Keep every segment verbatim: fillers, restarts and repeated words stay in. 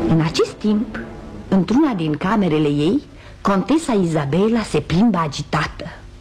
În acest timp, într-una din camerele ei, contesa Izabela se plimbă agitată.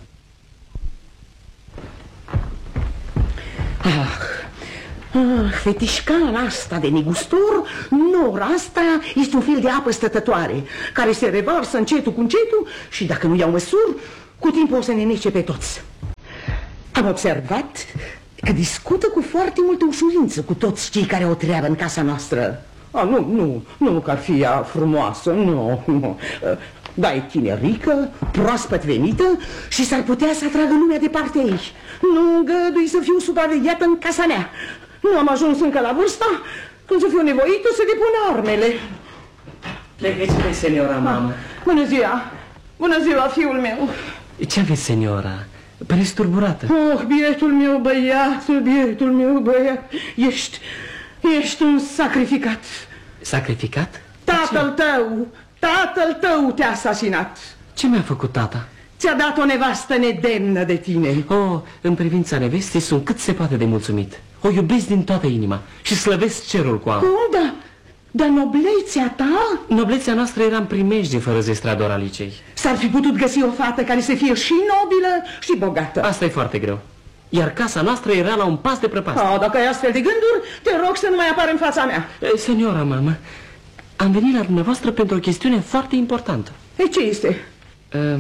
Ah, ah, fetișcana asta de negustor, nora asta este un fel de apă stătătoare care se revarsă încetul cu încetul și dacă nu iau măsuri, cu timpul o să ne nece pe toți. Am observat că discută cu foarte multă ușurință cu toți cei care o treabă în casa noastră. Ah, nu, nu, nu că ar fi ea frumoasă, nu, nu. Da, e tinerică, proaspăt venită și s-ar putea să atragă lumea de partea ei. Nu îngădui să fiu supravegheată în casa mea. Nu am ajuns încă la vârsta când să fiu nevoită să depun armele. Plecăți-te, seniora, mamă. Bună ziua! Bună ziua, fiul meu! Ce aveți, seniora? Păreți turburată. Oh, bietul meu băiatul, bietul meu băiat, ești, ești un sacrificat. Sacrificat? Tatăl tău, tatăl tău te-a asasinat. Ce mi-a făcut tata? Ți-a dat o nevastă nedemnă de tine. Oh, în privința nevestei sunt cât se poate de mulțumit. O iubesc din toată inima și slăvesc cerul cu Cum, da? Dar noblețea ta? Noblețea noastră era în primejde fără zestrador Alicei. S-ar fi putut găsi o fată care să fie și nobilă și bogată. Asta e foarte greu. Iar casa noastră era la un pas de prăpastie. Oh, dacă ai astfel de gânduri, te rog să nu mai apar în fața mea. E, seniora, mamă, am venit la dumneavoastră pentru o chestiune foarte importantă. E, ce este? Uh,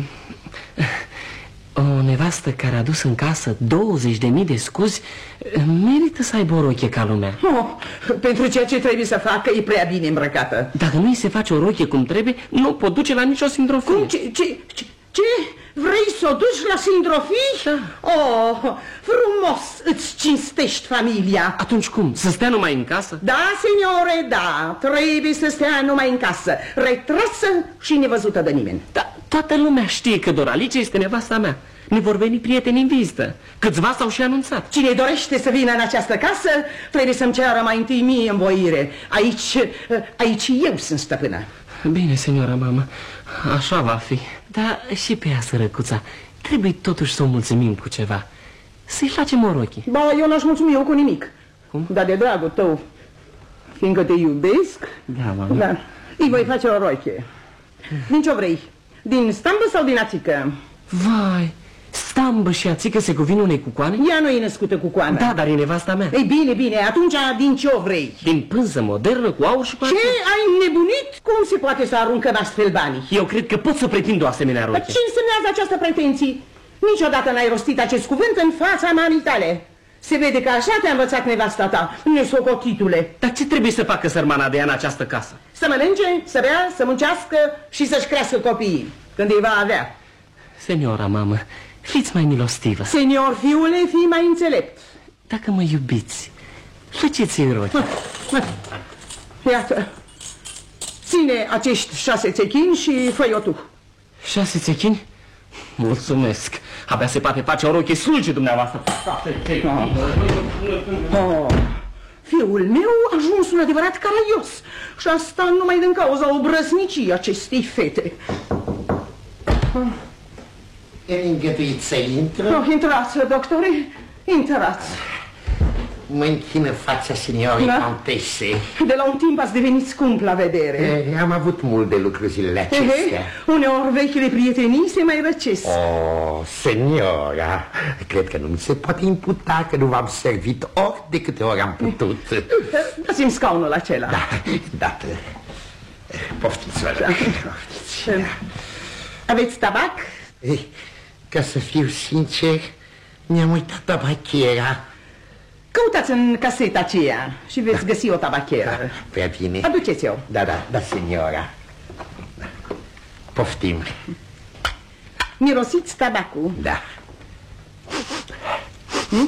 o nevastă care a dus în casă douăzeci de mii de scuzi merită să aibă o rochie ca lumea. Oh, pentru ceea ce trebuie să facă e prea bine îmbrăcată. Dacă nu-i se face o rochie cum trebuie, nu pot duce la nicio sindrofie. Cum? Ce? Ce? Ce? Ce? Vrei să o duci la sindrofii? Da. Oh, frumos îți cinstești familia. Atunci cum? Să stea numai în casă? Da, signore, da. Trebuie să stea numai în casă, retrasă și nevăzută de nimeni. Da, toată lumea știe că Doralice este nevasta mea. Ne vor veni prieteni în vizită. Câțiva s-au și anunțat. Cine dorește să vină în această casă trebuie să-mi ceară mai întâi mie învoire. Aici, aici eu sunt stăpână. Bine, seniora mamă, așa va fi. Dar și pe ea, sărăcuța, trebuie totuși să o mulțumim cu ceva. Să-i facem o rochie. Ba, eu n-aș mulțumi eu cu nimic. Cum? Dar de dragul tău, fiindcă te iubesc, da, mamă. Da, îi voi face o rochie. Din ce vrei? Din stambă sau din ațică? Vai, stambă și ațică se cuvin unei cucoane? Ea nu e născută cucoană. Da, dar e nevasta mea. Ei, bine, bine, atunci din ce o vrei? Din pânză modernă cu aur și cu Ce? ațică. Ai nebunit? Cum se poate să aruncă în astfel banii? Eu cred că pot să pretind o asemenea rochie. Dar ce însemnează această pretenții? Niciodată n-ai rostit acest cuvânt în fața mamii tale. Se vede că așa te-a învățat nevasta ta, nesocotitule. Dar ce trebuie să facă sărmana de ea în această casă? Să mănânce, să bea, să muncească și să-și crească copiii, când îi va avea. Seniora mamă, fiți mai milostivă. Senior fiule, fii mai înțelept. Dacă mă iubiți, faceți-i rochie. Iată, ține acești șase țechini și fă-i-o tu. Șase țechini? Mulțumesc. Abia se poate face o rochie slulge dumneavoastră. Oh, fiul meu a ajuns un adevărat caraios. Și asta numai din cauza obrăznicii acestei fete. E îngăduit să intru? Oh, intrați, doctore, intrați. Mă închină fața signorii Da? contese. De la un timp ați devenit scump la vedere. E, am avut mult de lucru zilele acestea. Ehe, uneori vechile prietenii se mai răcesc. Oh, seniora, cred că nu mi se poate imputa că nu v-am servit ori de câte ori am putut. Dați-mi scaunul acela. Da, da. Poftiți, vă Da. Poftiți. Aveți tabac? Ei, ca să fiu sincer, mi-am uitat tabachiera. Căutați în caseta aceea și veți găsi o tabacheră. Da, prea bine. Aduceți-o. Da, da, da, seniora. Poftim. Mirosiți tabacul. Da. Hmm?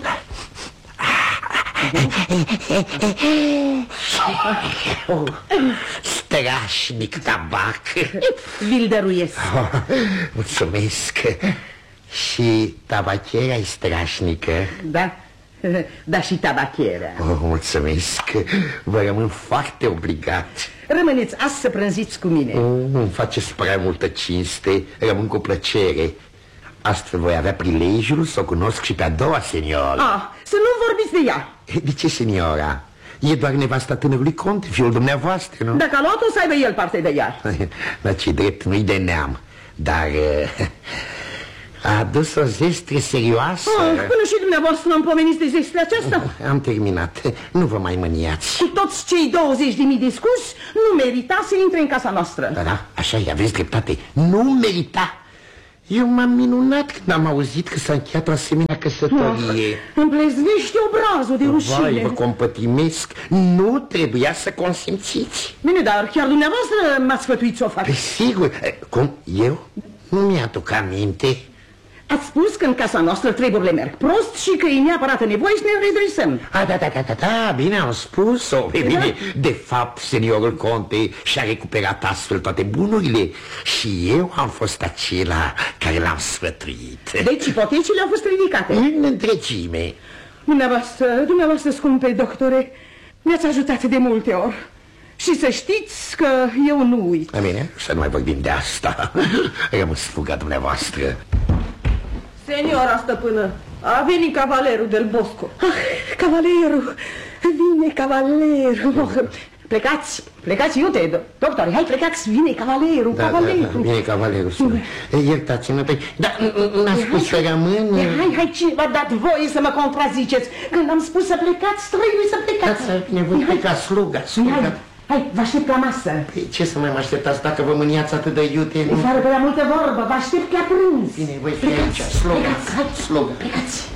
Oh, strașnic tabac. Vi-l dăruiesc. Oh, mulțumesc. Și tabachiera e strașnică. Da, da și tabacheră. Oh, mulțumesc. Vă rămân foarte obligat. Rămâneți azi să prânziți cu mine. Oh, îmi faceți prea multă cinste. Rămân cu plăcere. Astfel voi avea prilejul să o cunosc și pe a doua senioră. Ah, să nu vorbiți de ea. De ce, seniora? E doar nevasta tânărului conte, fiul dumneavoastră, nu? Dacă a luat-o, să aibă el parte de ea. La ce drept, nu-i de neam. Dar a adus o zestre serioasă. Oh, până și dumneavoastră am pomenit de zestrea aceasta. Am terminat, nu vă mai mâniați. Cu toți cei douăzeci de mii de scuși, nu merita să intre în casa noastră. Da, da, așa e, aveți dreptate, nu merita. Eu m-am minunat când am auzit că s-a încheiat o asemenea căsătorie. Oh, îmi pleznește obrazul de rușine. Vai, vă compătimesc, nu trebuia să consimțiți. Bine, dar chiar dumneavoastră m-ați sfătuit să o fac. Pe sigur, cum, eu? Nu mi-aduc aminte. Ați spus că în casa noastră treburile merg prost și că e neapărat nevoie să ne redresăm. A, da, da, da, da, da, bine am spus-o. Bine, de fapt, seniorul conte și-a recuperat astfel toate bunurile și eu am fost acela care l-am sfătuit. Deci ipotecile au fost ridicate. În întregime. Dumneavoastră, dumneavoastră, scumpe doctore, mi-ați ajutat de multe ori. Și să știți că eu nu uit. A, bine, să nu mai vorbim de asta. Rămâs fuga dumneavoastră. Seniora stăpână, a venit cavalerul del Bosco. Ah, cavalerul, vine cavalerul. Plecați, plecați, iute, doctor, hai plecați, vine cavalerul, da, cavalerul. Da, da, vine cavalerul, sună. Iertați-mă, dar n-ați spus să rămân? Hai, hai, cine v-a dat voie să mă contraziceți? Când am spus să plecați, trebuie să plecați. Da, bine, voi pleca, sluga, sluga. Hai, vă aștept la masă. Ce să mai mă așteptați dacă vă mâniați atât de iute? Fără prea multă vorbă, vă aștept la prânz. Bine, voi fi aici, sluga, sluga. Plecați.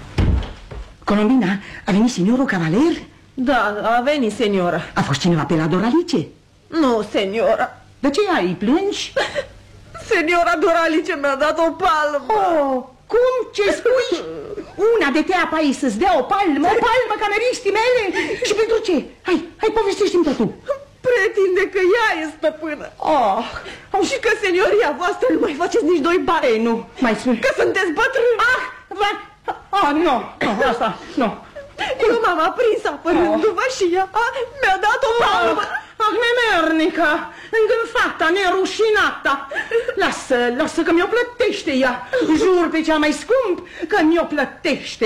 Colombina, a venit seniorul cavaler? Da, a venit seniora. A fost cineva pe la Doralice? Nu, seniora. De ce ai, plângi? Seniora Doralice mi-a dat o palmă. Oh, cum? Ce spui? Una de teapa ei să-ți dea o palmă, o palmă cameristii mele? Și pentru ce? Hai, hai, povestește-mi totul. Pretinde că ea e stăpână. Oh, oh, și că senioria voastră nu mai faceți nici doi bani. Ei, nu, mai spui. Că sunteți bătrâni. Ah, va... Ah, nu, nu, asta, nu. Eu m-am aprins apărându-vă și ea mi-a dat o palmă. Ah, nemernica, îngânfata, nerușinata. Lasă, lasă că mi-o plătește ea. Jur pe cea mai scump că mi-o plătește.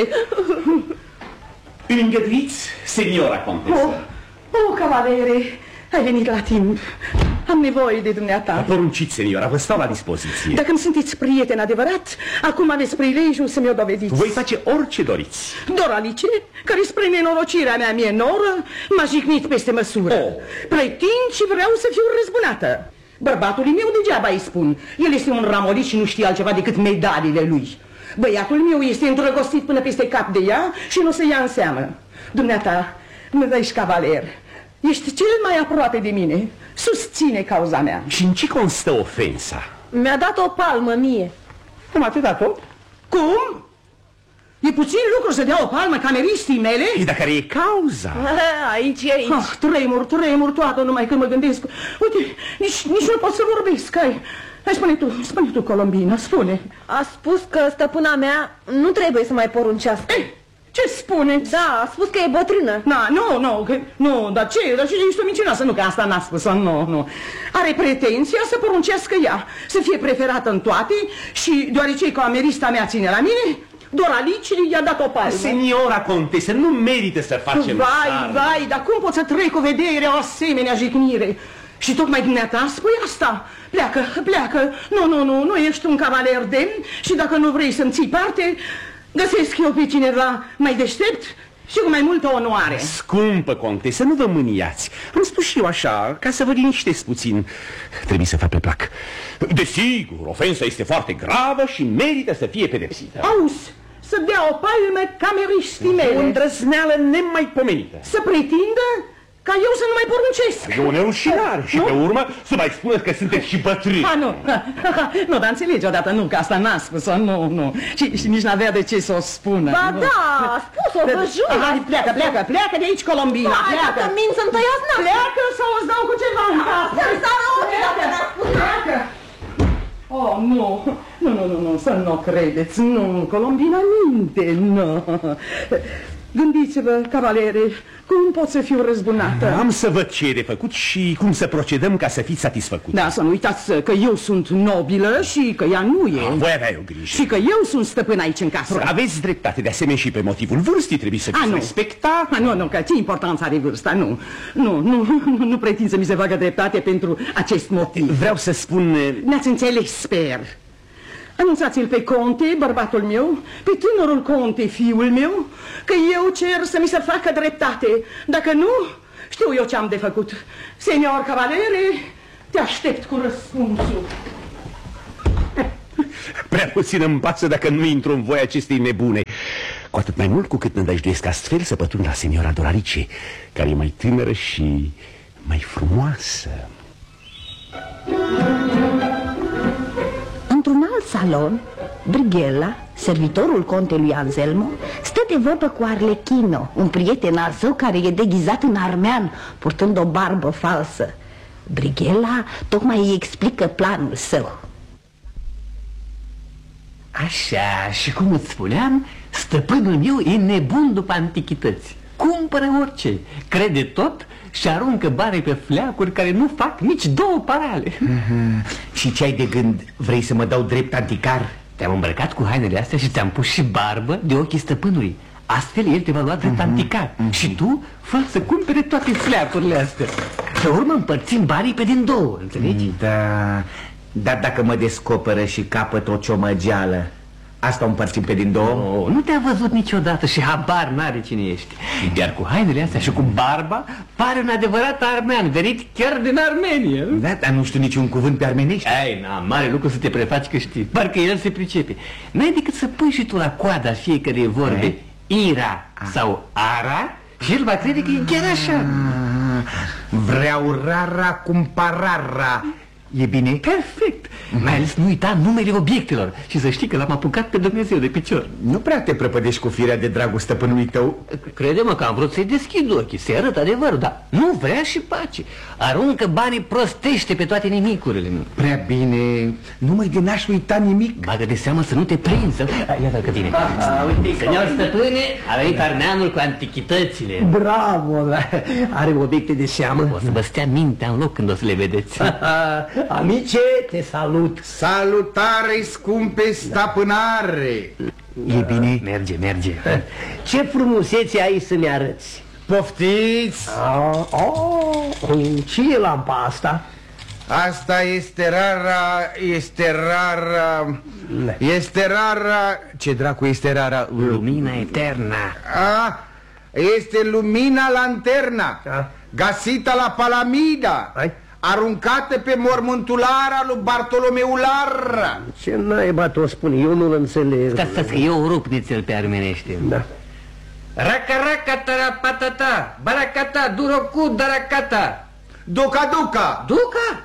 Îmi îngăduiți, seniora contesă? Oh, oh, cavalere, ai venit la timp. Am nevoie de dumneata. Porunciți, seniora, vă stau la dispoziție. Dacă îmi sunteți prieten adevărat, acum aveți prilejul să mi-o dovediți. Voi face orice doriți. Doralice, care spre nenorocirea mea mie noră, m-a jignit peste măsură. Oh. Pretind și vreau să fiu răzbunată. Bărbatului meu degeaba îi spun. El este un ramolit și nu știe altceva decât medaliile lui. Băiatul meu este îndrăgostit până peste cap de ea și nu o să ia în seamă. Dumneata, mă dă-și cavaler. Ești cel mai aproape de mine. Susține cauza mea. Și în ce constă ofensa? Mi-a dat o palmă mie. Cum atâta tot? Cum? E puțin lucru să dea o palmă cameristii mele? Și dacă e cauza? Aici e aici. Ah, tremur, tremur toată numai când mă gândesc. Uite, nici, nici nu pot să vorbesc. Hai, hai spune tu, spune tu, Colombina, spune. A spus că stăpâna mea nu trebuie să mai poruncească. Eh, ce spuneți? Da, a spus că e bătrână. Na, nu, nu, că, nu, dar ce, dar ce ești o mincinoasă, nu, că asta n-a spus-o, nu, nu. Are pretenția să poruncească ea, să fie preferată în toate și deoarece camerista mea ține la mine, Doralice i-a dat o palmă. Seniora contesă, nu merită să facem Vai, sară. vai, dar cum pot să trec cu vedere o asemenea jignire? Și tocmai dumneata spui asta. Pleacă, pleacă, nu, nu, nu, nu ești un cavaler demn și dacă nu vrei să-mi ții parte, găsesc eu pe cineva mai deștept și cu mai multă onoare. Scumpă contesă, nu vă mâniați. Am spus și eu așa, ca să vă liniștesc puțin. Trebuie să fac pe plac. Desigur, ofensa este foarte gravă și merită să fie pedepsită. Auzi, să dea o palmă cameristii mele. O îndrăzneală nemaipomenită. Să pretindă ca eu să nu mai poruncesc. E o nerușinare și pe urmă să mai spuneți că sunteți și bătrâni. Ah, nu, nu, dar înțelegi odată, nu, că asta n-a spus-o, nu, nu. Și, și nici n-avea de ce să o spună. Ba nu. da, a spus-o, vă jur. Hai, pleacă, pleacă, pleacă de aici, Colombina, Hai, pleacă. dacă minți să-mi tăiați nasul. Pleacă sau îți dau cu ceva în cap. Să-mi sară ochii dacă Pleacă, n-a spus. pleacă. Oh, nu, nu, nu, nu, nu, să nu credeți, nu, Colombina minte, nu. Gândiți-vă, cavalere, cum pot să fiu răzbunată? Am să văd ce e de făcut și cum să procedăm ca să fiți satisfăcut. Da, să nu uitați că eu sunt nobilă și că ea nu e. Voi avea o grijă. Și că eu sunt stăpân aici în casă. Aveți dreptate, de asemenea și pe motivul vârstii trebuie să fiți respectat. A, nu, nu, că ce importanță are vârsta, nu. Nu, nu, nu, nu pretind să mi se facă dreptate pentru acest motiv. Vreau să spun... Ne-ați înțeles, sper. Anunțați-l pe conte, bărbatul meu, pe tânărul conte, fiul meu, că eu cer să mi se facă dreptate. Dacă nu, știu eu ce am de făcut. Senior cavalere, te aștept cu răspunsul. Prea puțin îmi pasă dacă nu intru în voia acestei nebune. Cu atât mai mult cu cât nădăjduiesc astfel să pătrund la seniora Doralice, care e mai tânără și mai frumoasă. Într-un alt salon, Brighella, servitorul contelui Anselmo, stă de vorbă cu Arlechino, un prieten al său care e deghizat în armean, purtând o barbă falsă. Brighella tocmai îi explică planul său. Așa, și cum îți spuneam, stăpânul meu e nebun după antichități. Cumpără orice, crede tot și aruncă bani pe fleacuri care nu fac nici două parale. uh-huh. Și ce ai de gând? Vrei să mă dau drept anticar? Te-am îmbrăcat cu hainele astea și ți-am pus și barbă de ochii stăpânului. Astfel el te va lua drept uh-huh. anticar. uh-huh. Și tu fă să cumpere toate fleacurile astea. Pe urmă împărțim banii pe din două, înțelegi? Da, dar dacă mă descoperă și capăt o ciomăgeală, asta o împărțim pe din două? Oh, nu te-a văzut niciodată și habar n-are cine ești. Iar cu hainele astea și cu barba pare un adevărat armean, venit chiar din Armenia. Da, dar nu știu niciun cuvânt pe armenești. Ai, na, mare lucru să te prefaci că știi. Parcă el se pricepe. N-ai decât să pui și tu la coada fiecare vorbe Ira sau Ara și el va crede că e chiar așa. Vreau rara cumparara. E bine? Perfect. Mai ales nu uita numele obiectelor. Și să știi că l-am apucat pe Dumnezeu de picior. Nu prea te prăpădești cu firea de dragul stăpânului tău? Crede-mă că am vrut să-i deschid ochii, să-i arăt adevărul, dar nu vrea și pace. Aruncă banii, prostește pe toate nimicurile. Prea bine, numai de n-aș uita nimic. Bagă de seamă să nu te prinzi. Iată că vine. Uite, senior stăpâne, a venit armeanul cu antichitățile. Bravo, are obiecte de seamă. O să vă stea mintea în loc când o să le vedeți. Amice, te salut. Salutare, scumpe stăpânare. E bine? Merge, merge. Ce frumusețe ai să ne arăți. Poftiți. Ah, oh, ce e lampa asta? Asta este rara, este rara, este rara. Ce dracu este rara? Lumina eternă. Ah, este lumina lanterna, găsită la Palamida, Hai. aruncată pe mormântulara lui Bartolomeu Lara. Ce naiba o spune, eu nu-l înțeleg. Stați, stați, că eu rup nițel pe armenește. Da. Raca, raca, tarapatata, baracata, durocu, daracata. Duca, duca. Duca?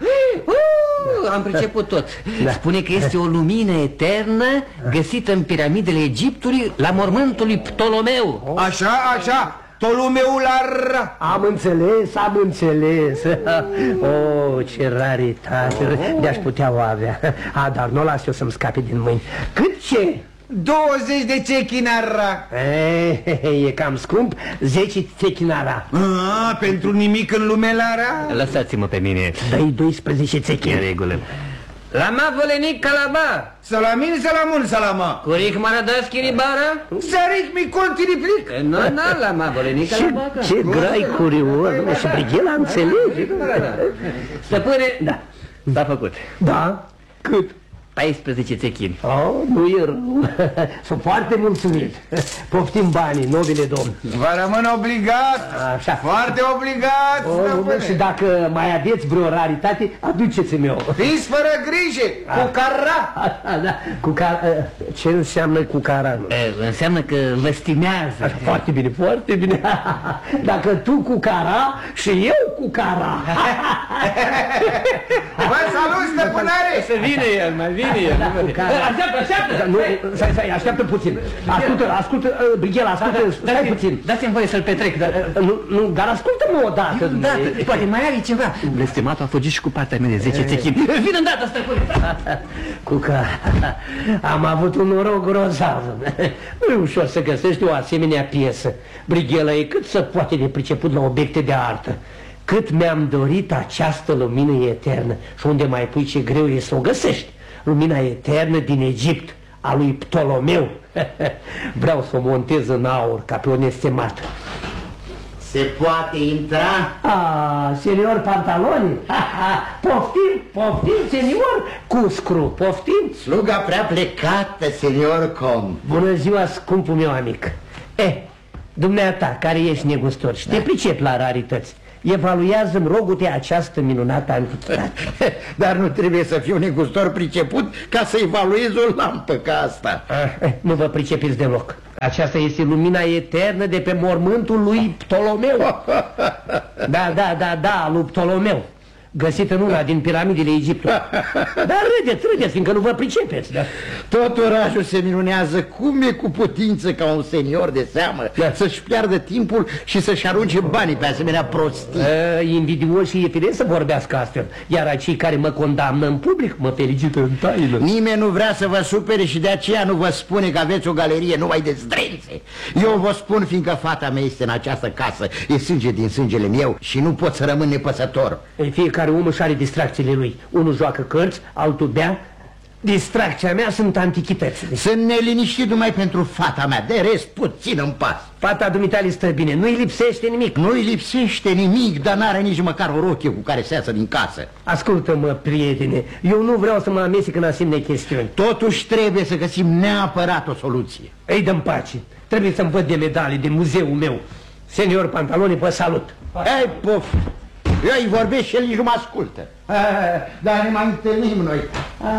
Uh, am priceput tot. Da. Spune că este o lumină eternă găsită în piramidele Egiptului la mormântul lui Ptolomeu. Așa, așa, Ptolomeu Lara. Am înțeles, am înțeles. Oh, ce raritate. De-aș putea o avea. A, dar nu o las eu să-mi scape din mâini. Cât ce? douăzeci de cechinara. E, e cam scump, zece țechinara. Ah, pentru nimic în lume, Lara? Lăsați-mă pe mine. Dă-i doisprezece țechini. E regulă. Lama volenic calaba. Salamin, salamun, salama. Curic maradaschi ribara. Zaric micol tiriplic. Nu, nu, lama volenic calaba. Ce grai curios. Și Brighella înțelege. Stăpâne, Da. s-a făcut. Da? Cât? paisprezece țechini. Oh, nu e rău. Sunt foarte mulțumit. Poftim banii, nobile domn. Vă rămân obligat. Așa. Foarte obligat, Oh, stăpâne. și dacă mai aveți vreo raritate, aduceți-mi-o. Fiți fără grijă, cu carra. Așa, da. Cu car... Ce înseamnă cu cara? E, înseamnă că vă stimează. Așa, foarte bine, foarte bine. Dacă tu cu cara și eu cu cara. Vă salut, stăpânare. Să vină el, mai vine. Așteaptă, așteaptă! Nu, stai, stai, așteaptă puțin. Ascultă, ascultă, Brighela, ascultă, stai puțin. Dați-mi voie să-l petrec, dar... Nu, nu, dar ascultă-mă odată. Îndată, poate mai are ceva. Blestematul a fugit și cu partea mea de zece țechini. Vin îndată, stăpâne! Cuca, am avut un noroc grozav. Nu e ușor să găsești o asemenea piesă. Brighela e cât să poate de priceput la obiecte de artă. Cât mi-am dorit această lumină eternă. Și unde mai pui ce greu e să o găsești. Lumina eternă din Egipt, a lui Ptolomeu. Vreau să o montez în aur, ca pe o nestemată. Se poate intra? Ah, senior Pantaloni? Poftim, poftim, senior Cuscru, poftim. Sluga prea plecată, senior Com. Bună ziua, scumpul meu amic. Eh, dumneata, care ești negustor și da. Te pricep la rarități, evaluează-mi, rogute, această minunată antichitate. Dar nu trebuie să fiu negustor priceput ca să evaluez o lampă ca asta. Ah, nu vă pricepiți deloc. Aceasta este lumina eternă de pe mormântul lui Ptolomeu. Da, da, da, da, lui Ptolomeu, găsită în una din piramidele Egiptului. Dar râdeți, râdeți, fiindcă nu vă pricepeți, da? Tot orașul se minunează cum e cu putință ca un senior de seamă da. Să-și piardă timpul și să-și arunce banii pe asemenea prostii. E, invidios și e firesc să vorbească astfel. Iar acei care mă condamnă în public mă felicită în taină. Nimeni nu vrea să vă supere și de aceea nu vă spune că aveți o galerie numai de zdrențe. Eu vă spun, fiindcă fata mea este în această casă, e sânge din sângele meu și nu pot să rămân nepăsător. Ei, fiecare om își are distracțiile lui. Unul joacă cărți, altul bea. Distracția mea sunt antichitățile. Sunt neliniștit numai pentru fata mea, de rest puțin în pas. Fata dumitale stă bine, nu-i lipsește nimic. Nu-i lipsește nimic, dar n-are nici măcar o rochie cu care să iasă din casă. Ascultă-mă, prietene, eu nu vreau să mă amestec în asemenea chestiuni. Totuși trebuie să găsim neapărat o soluție. Ei, dă-mi pace, trebuie să-mi văd de medalii de muzeul meu. Senior Pantaloni, vă salut. Ei, pof, eu îi vorbesc și el nici nu mă ascultă. A, dar ne mai întâlnim noi. A,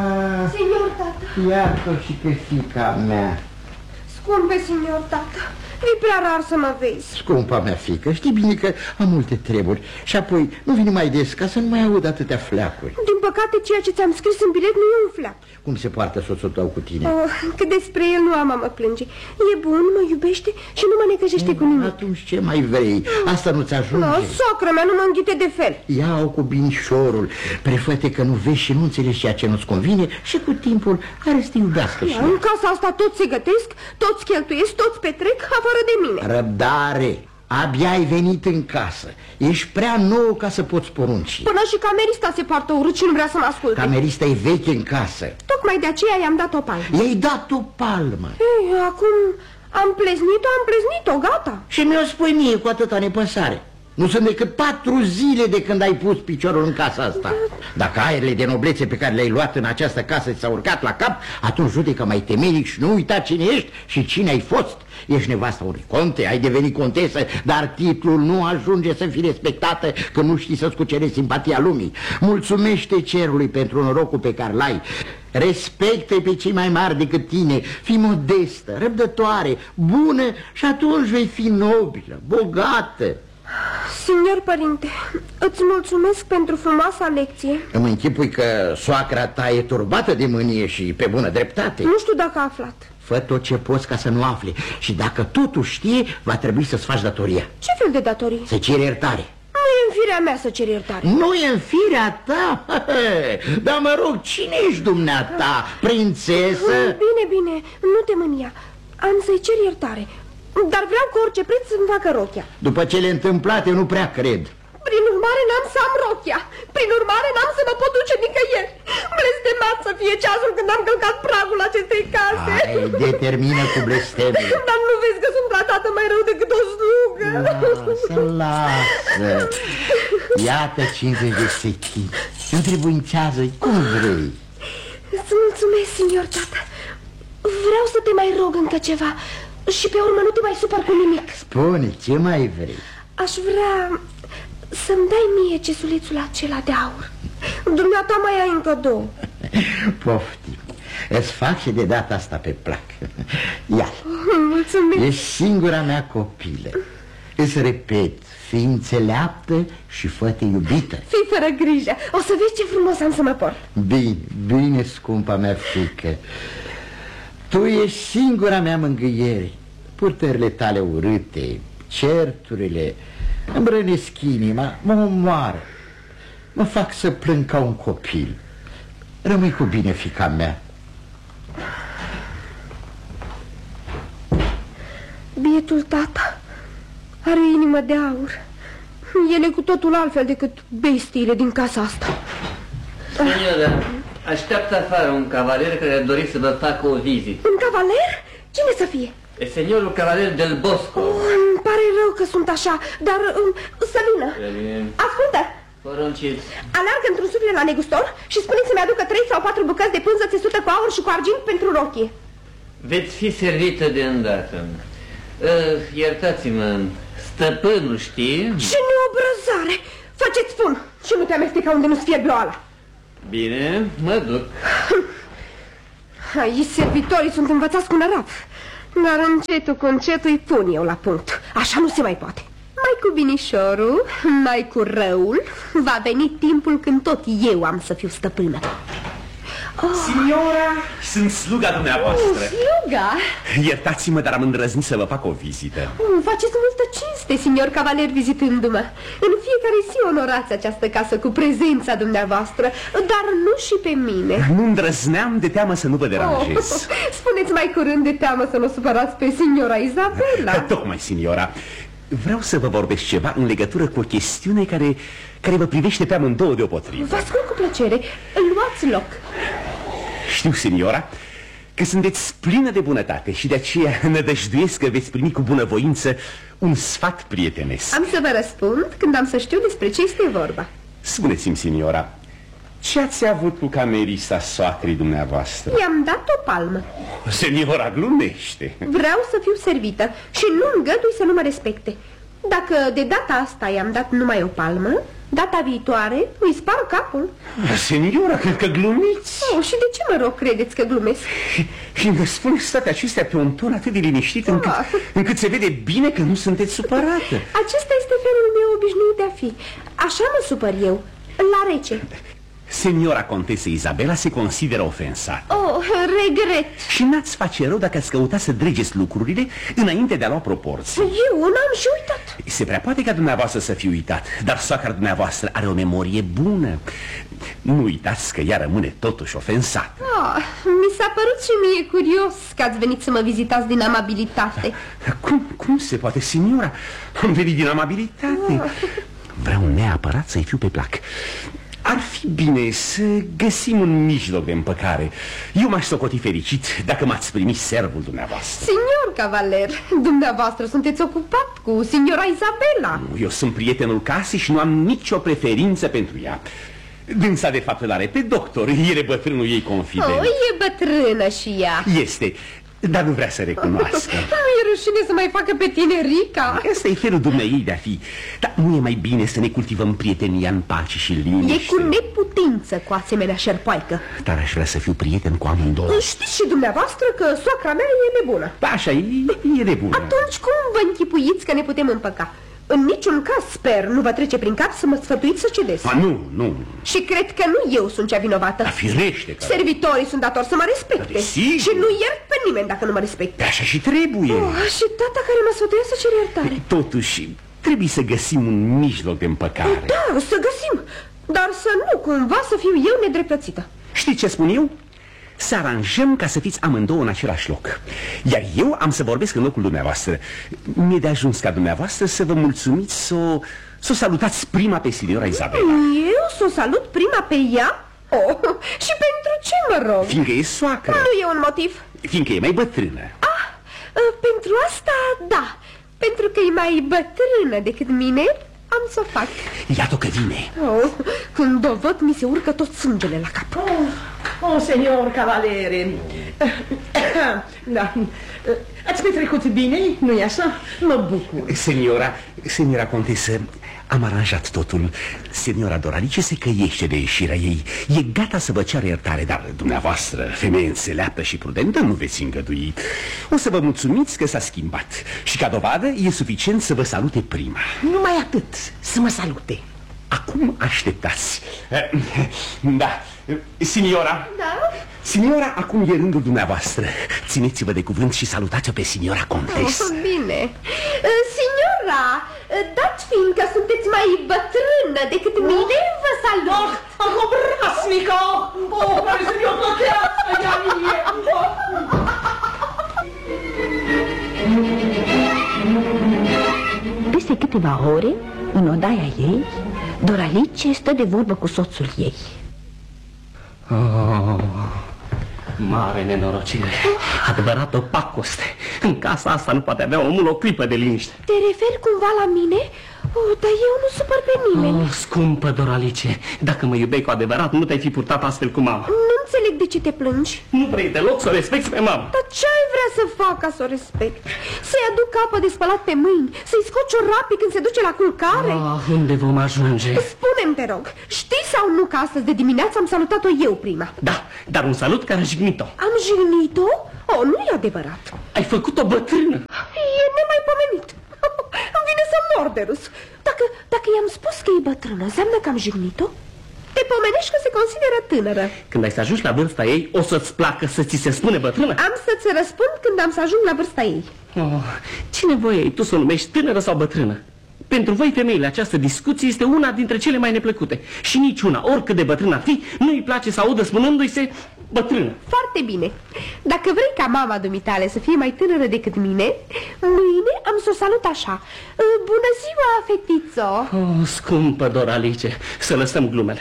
Senior tată. iată și pe fiica mea. Scumpe, senior tată, e prea rar să mă vezi. Scumpa mea fiică, știi bine că am multe treburi. Și apoi nu vine mai des ca să nu mai aud atâtea fleacuri. Din păcate, ceea ce ți-am scris în bilet nu e un fleac. Cum se poartă soțul tău cu tine? Oh, că despre el nu am a mă plânge. E bun, mă iubește și nu mă necăjește cu nimic. Atunci ce mai vrei? Asta nu-ți ajunge? No, socră mea nu mă înghite de fel. Ia-o cu binișorul, prefăte că nu vezi și nu înțelegi ceea ce nu-ți convine și cu timpul are să te iubească și în casa asta toți se gătesc, toți cheltuiesc, toți petrec, afară de mine. Răbdare! Abia ai venit în casă. Ești prea nou ca să poți porunci. Până și camerista se poartă urât și nu vrea să mă asculte. Camerista e veche în casă. Tocmai de aceea i-am dat o palmă. I-ai dat o palmă. Ei, acum am pleznit-o, am pleznit-o, gata. Și mi-o spui mie cu atâta nepăsare. Nu sunt decât patru zile de când ai pus piciorul în casa asta. Dacă aerele de noblețe pe care le-ai luat în această casă ți s-au urcat la cap, atunci judecă mai temenic și nu uita cine ești și cine ai fost. Ești nevasta unui conte, ai devenit contesă, dar titlul nu ajunge să fii respectată că nu știi să-ți cucerești simpatia lumii. Mulțumește cerului pentru norocul pe care l-ai. Respectă pe cei mai mari decât tine, fii modestă, răbdătoare, bună și atunci vei fi nobilă, bogată. Signor părinte, îți mulțumesc pentru frumoasa lecție. Îmi închipui că soacra ta e turbată de mânie și pe bună dreptate. Nu știu dacă a aflat. Fă tot ce poți ca să nu afle. Și dacă totuși știe, va trebui să-ți faci datoria. Ce fel de datorii? Să ceri iertare. Nu e în firea mea să cer iertare. Nu e în firea ta? Dar mă rog, cine ești dumneata? Prințesă? Bine, bine, nu te mânia. Am să-i cer iertare, dar vreau cu orice preț să-mi facă rochia. După cele întâmplate, nu prea cred. Prin urmare n-am să am rochia. Prin urmare n-am să mă pot duce nicăieri. Blestemat să fie ceasul când am călcat pragul acestei case. Ai, determină cu blesteme. Dar nu vezi că sunt tratată mai rău decât o slugă. Lasă, lasă. Iată cincizeci de sechini. Întrebuințează-i cum vrei. Îți mulțumesc, signor tată. Vreau să te mai rog încă ceva. Și pe urmă nu te mai supăr cu nimic. Spune, ce mai vrei? Aș vrea să-mi dai mie cesulețul acela de aur. Dumneata mai ai încă două. Poftim. Îți fac și de data asta pe plac. Ia. Mulțumesc. Ești singura mea copilă. Îți repet, fii înțeleaptă și fă-te iubită. Fii fără grijă, o să vezi ce frumos am să mă port. Bine, bine, scumpa mea fiică. Tu ești singura mea mângâiere. Purtările tale urâte, certurile, îmi rănesc inima, mă omoară. Mă fac să plâng ca un copil. Rămâi cu bine, fiica mea. Bietul tata are inimă de aur. El e cu totul altfel decât bestiile din casa asta. Signora, așteaptă afară un cavaler care a dorit să vă facă o vizită. Un cavaler? Cine să fie? E seniorul cavaler del Bosco. Oh, îmi pare rău că sunt așa, dar um, să vină. Ascultă! Porunciți. Alargă într-un suflet la negustor și spune să-mi aducă trei sau patru bucăți de pânză țesută cu aur și cu argint pentru rochie. Veți fi servită de îndată. Uh, Iertați-mă, stăpânul știe? Ce neobrăzare! Faceți spun și nu te amesteca unde nu-ți fie gloala. Bine, mă duc. Aici servitorii sunt învățați cu nărav, dar încetul cu încetul îi pun eu la punct. Așa nu se mai poate. Mai cu binișorul, mai cu răul, va veni timpul când tot eu am să fiu stăpână. Oh. Signora, sunt sluga dumneavoastră. Oh, sluga? Iertați-mă, dar am îndrăznit să vă fac o vizită. oh, Faceți multă cinste, signor cavaler, vizitându-mă. În fiecare zi onorați această casă cu prezența dumneavoastră, dar nu și pe mine. Nu îndrăzneam de teamă să nu vă deranjez. oh, Spuneți mai curând de teamă să nu supărați pe signora Isabela. Tocmai, signora. Vreau să vă vorbesc ceva în legătură cu o chestiune care, care vă privește pe amândouă deopotrivă. Vă ascult cu plăcere. Luați loc. Știu, signora, că sunteți plină de bunătate și de aceea nădăjduiesc că veți primi cu bunăvoință un sfat prietenesc. Am să vă răspund când am să știu despre ce este vorba. Spuneți-mi, signora, ce ați avut cu Camerisa, soacrii dumneavoastră? I-am dat o palmă. Signora glumește. Vreau să fiu servită și nu îngădui să nu mă respecte. Dacă de data asta i-am dat numai o palmă, data viitoare îi spar capul. Signora, cred că glumiți. Oh, și de ce, mă rog, credeți că glumesc? Și îmi spuneți toate acestea pe un ton atât de liniștit încât, ah. încât se vede bine că nu sunteți supărată. Acesta este felul meu obișnuit de a fi. Așa mă supăr eu, la rece. Signora contesă Isabela se consideră ofensată. Oh, regret. Și n-ați face rău dacă ați căuta să dregeți lucrurile înainte de a lua proporții. Eu n-am și uitat. Se prea poate ca dumneavoastră să fi uitat, dar soacra dumneavoastră are o memorie bună. Nu uitați că ea rămâne totuși ofensată. Ah, mi s-a părut și mie curios că ați venit să mă vizitați din amabilitate. Cum, cum se poate, signora? Am venit din amabilitate. ah. Vreau neapărat să-i fiu pe plac. Ar fi bine să găsim un mijloc de împăcare. Eu m-aș socoti fericit dacă m-ați primit servul dumneavoastră. Signor cavaler, dumneavoastră sunteți ocupat cu signora Isabela. Nu, eu sunt prietenul casei și nu am nicio preferință pentru ea. Dânsa de fapt îl are pe doctor, el e bătrânul ei confident. Oh, e bătrână și ea. Este, dar nu vrea să recunoască. Nu e rușine să mai facă pe tine rica. Asta e felul dumneei de a fi. Dar nu e mai bine să ne cultivăm prietenia în pace și liniște? E cu neputință cu asemenea șerpoaică. Dar aș vrea să fiu prieten cu amândouă. Știți și dumneavoastră că soacra mea e nebună. Da, așa, e, e nebună. Atunci cum vă închipuiți că ne putem împăca? În niciun caz, sper, nu vă trece prin cap să mă sfătuiți să cedez. A, nu, nu. Și cred că nu eu sunt cea vinovată. Da, firește că... Servitorii sunt datori să mă respecte. Da, și nu iert pe nimeni dacă nu mă respecte. Așa și trebuie. Oh, și tata care mă sfătuia să cer iertare. Totuși, trebuie să găsim un mijloc de împăcare. Da, să găsim. Dar să nu cumva să fiu eu nedreptățită. Știți ce spun eu? Să aranjăm ca să fiți amândouă în același loc. Iar eu am să vorbesc în locul dumneavoastră. Mi-e de ajuns ca dumneavoastră să vă mulțumiți să o, să o salutați prima pe signora Isabela. Eu să o salut prima pe ea? Oh, și pentru ce, mă rog? Fiindcă e soacră. Nu e un motiv. Fiindcă e mai bătrână. Ah, pentru asta, da. Pentru că e mai bătrână decât mine, am să o fac. Iată că vine. Oh, când o văd, mi se urcă tot sângele la cap. Oh, oh senior cavalere. Da. Ați petrecut bine, nu-i așa? Mă bucur. Seniora, seniora contesă, Am aranjat totul. Seniora Doralice se căiește de ieșirea ei. E gata să vă ceară iertare, dar dumneavoastră, femeie înțeleaptă și prudentă, nu veți îngădui. O să vă mulțumiți că s-a schimbat. Și ca dovadă e suficient să vă salute prima. Numai atât, să mă salute. Acum așteptați. Da, signora. Da? Signora, acum e rândul dumneavoastră. Țineți-vă de cuvânt și salutați-o pe signora Contes. Oh, bine. Signora, dat fiind că sunteți mai bătrână decât mine, vă salut. Obrasnică! O, care să ne-o plătească, ea mie! Peste câteva ore, în odaia ei, Doralice stă de vorbă cu soțul ei. Oh, mare nenorocire. Adevărată pacoste. În casa asta nu poate avea omul o clipă de liniște. Te referi cumva la mine? Oh, dar eu nu supăr pe nimeni. Oh, scumpă Doralice, dacă mă iubeai cu adevărat, nu te-ai fi purtat astfel cu mama. Nu înțeleg de ce te plângi. Nu vrei deloc să o respecti pe mama. Dar ce ai vrea să fac ca să o respect? Să-i aduc apă de spălat pe mâini? Să-i scot ciorapii când se duce la culcare? Ah, unde vom ajunge? Spune-mi, te rog, știi sau nu că astăzi de dimineață am salutat-o eu prima? Da, dar un salut care a jignit-o. Am jignit-o? Oh, nu e adevărat. Ai făcut-o bătrână. E nemaipomenit. Îmi vine să mor de râs. Dacă, dacă i-am spus că e bătrână, înseamnă că am jignit-o? Te pomenești că se consideră tânără. Când ai să ajungi la vârsta ei, o să-ți placă să ți se spune bătrână? Am să-ți răspund când am să ajung la vârsta ei. Oh, ce nevoie ai tu să o numești tânără sau bătrână? Pentru voi, femeile, această discuție este una dintre cele mai neplăcute. Și niciuna, oricât de bătrână ar fi, nu-i place să audă spunându-i-se bătrână. Foarte bine. Dacă vrei ca mama dumitale să fie mai tânără decât mine, mâine am să o salut așa. Bună ziua, fetițo! Oh, scumpă Doralice, să lăsăm glumele.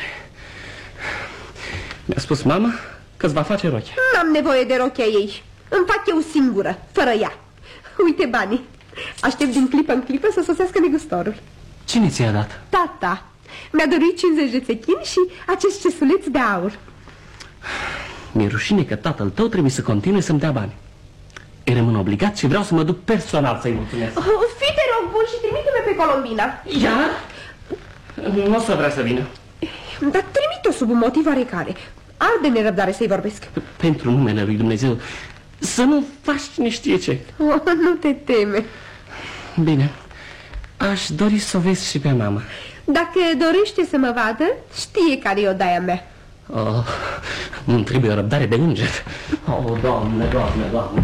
Mi-a spus mama că-ți va face rochia. N-am nevoie de rochia ei. Îmi fac eu singură, fără ea. Uite banii. Aștept din clipă în clipă să sosească negustorul. Cine ți-a dat? Tata. Mi-a dorit cincizeci de țechini și acest cesuleț de aur. Mi-e rușine că tatăl tău trebuie să continue să-mi dea bani. Îi rămân obligat și vreau să mă duc personal să-i mulțumesc. Oh, fii te rog bun și trimite-mă pe Colombina. Iar? Nu o să vrea să vină. Dar trimite-o sub un motiv oarecare. Ar de nerăbdare să-i vorbesc. Pentru numele lui Dumnezeu, să nu faci cine știe ce. Oh, nu te teme. Bine, aș dori să o vezi și pe mama. Dacă dorește să mă vadă, știe care e odaia mea. Oh, nu trebuie o răbdare de înger. Oh, Doamne, Doamne, Doamne.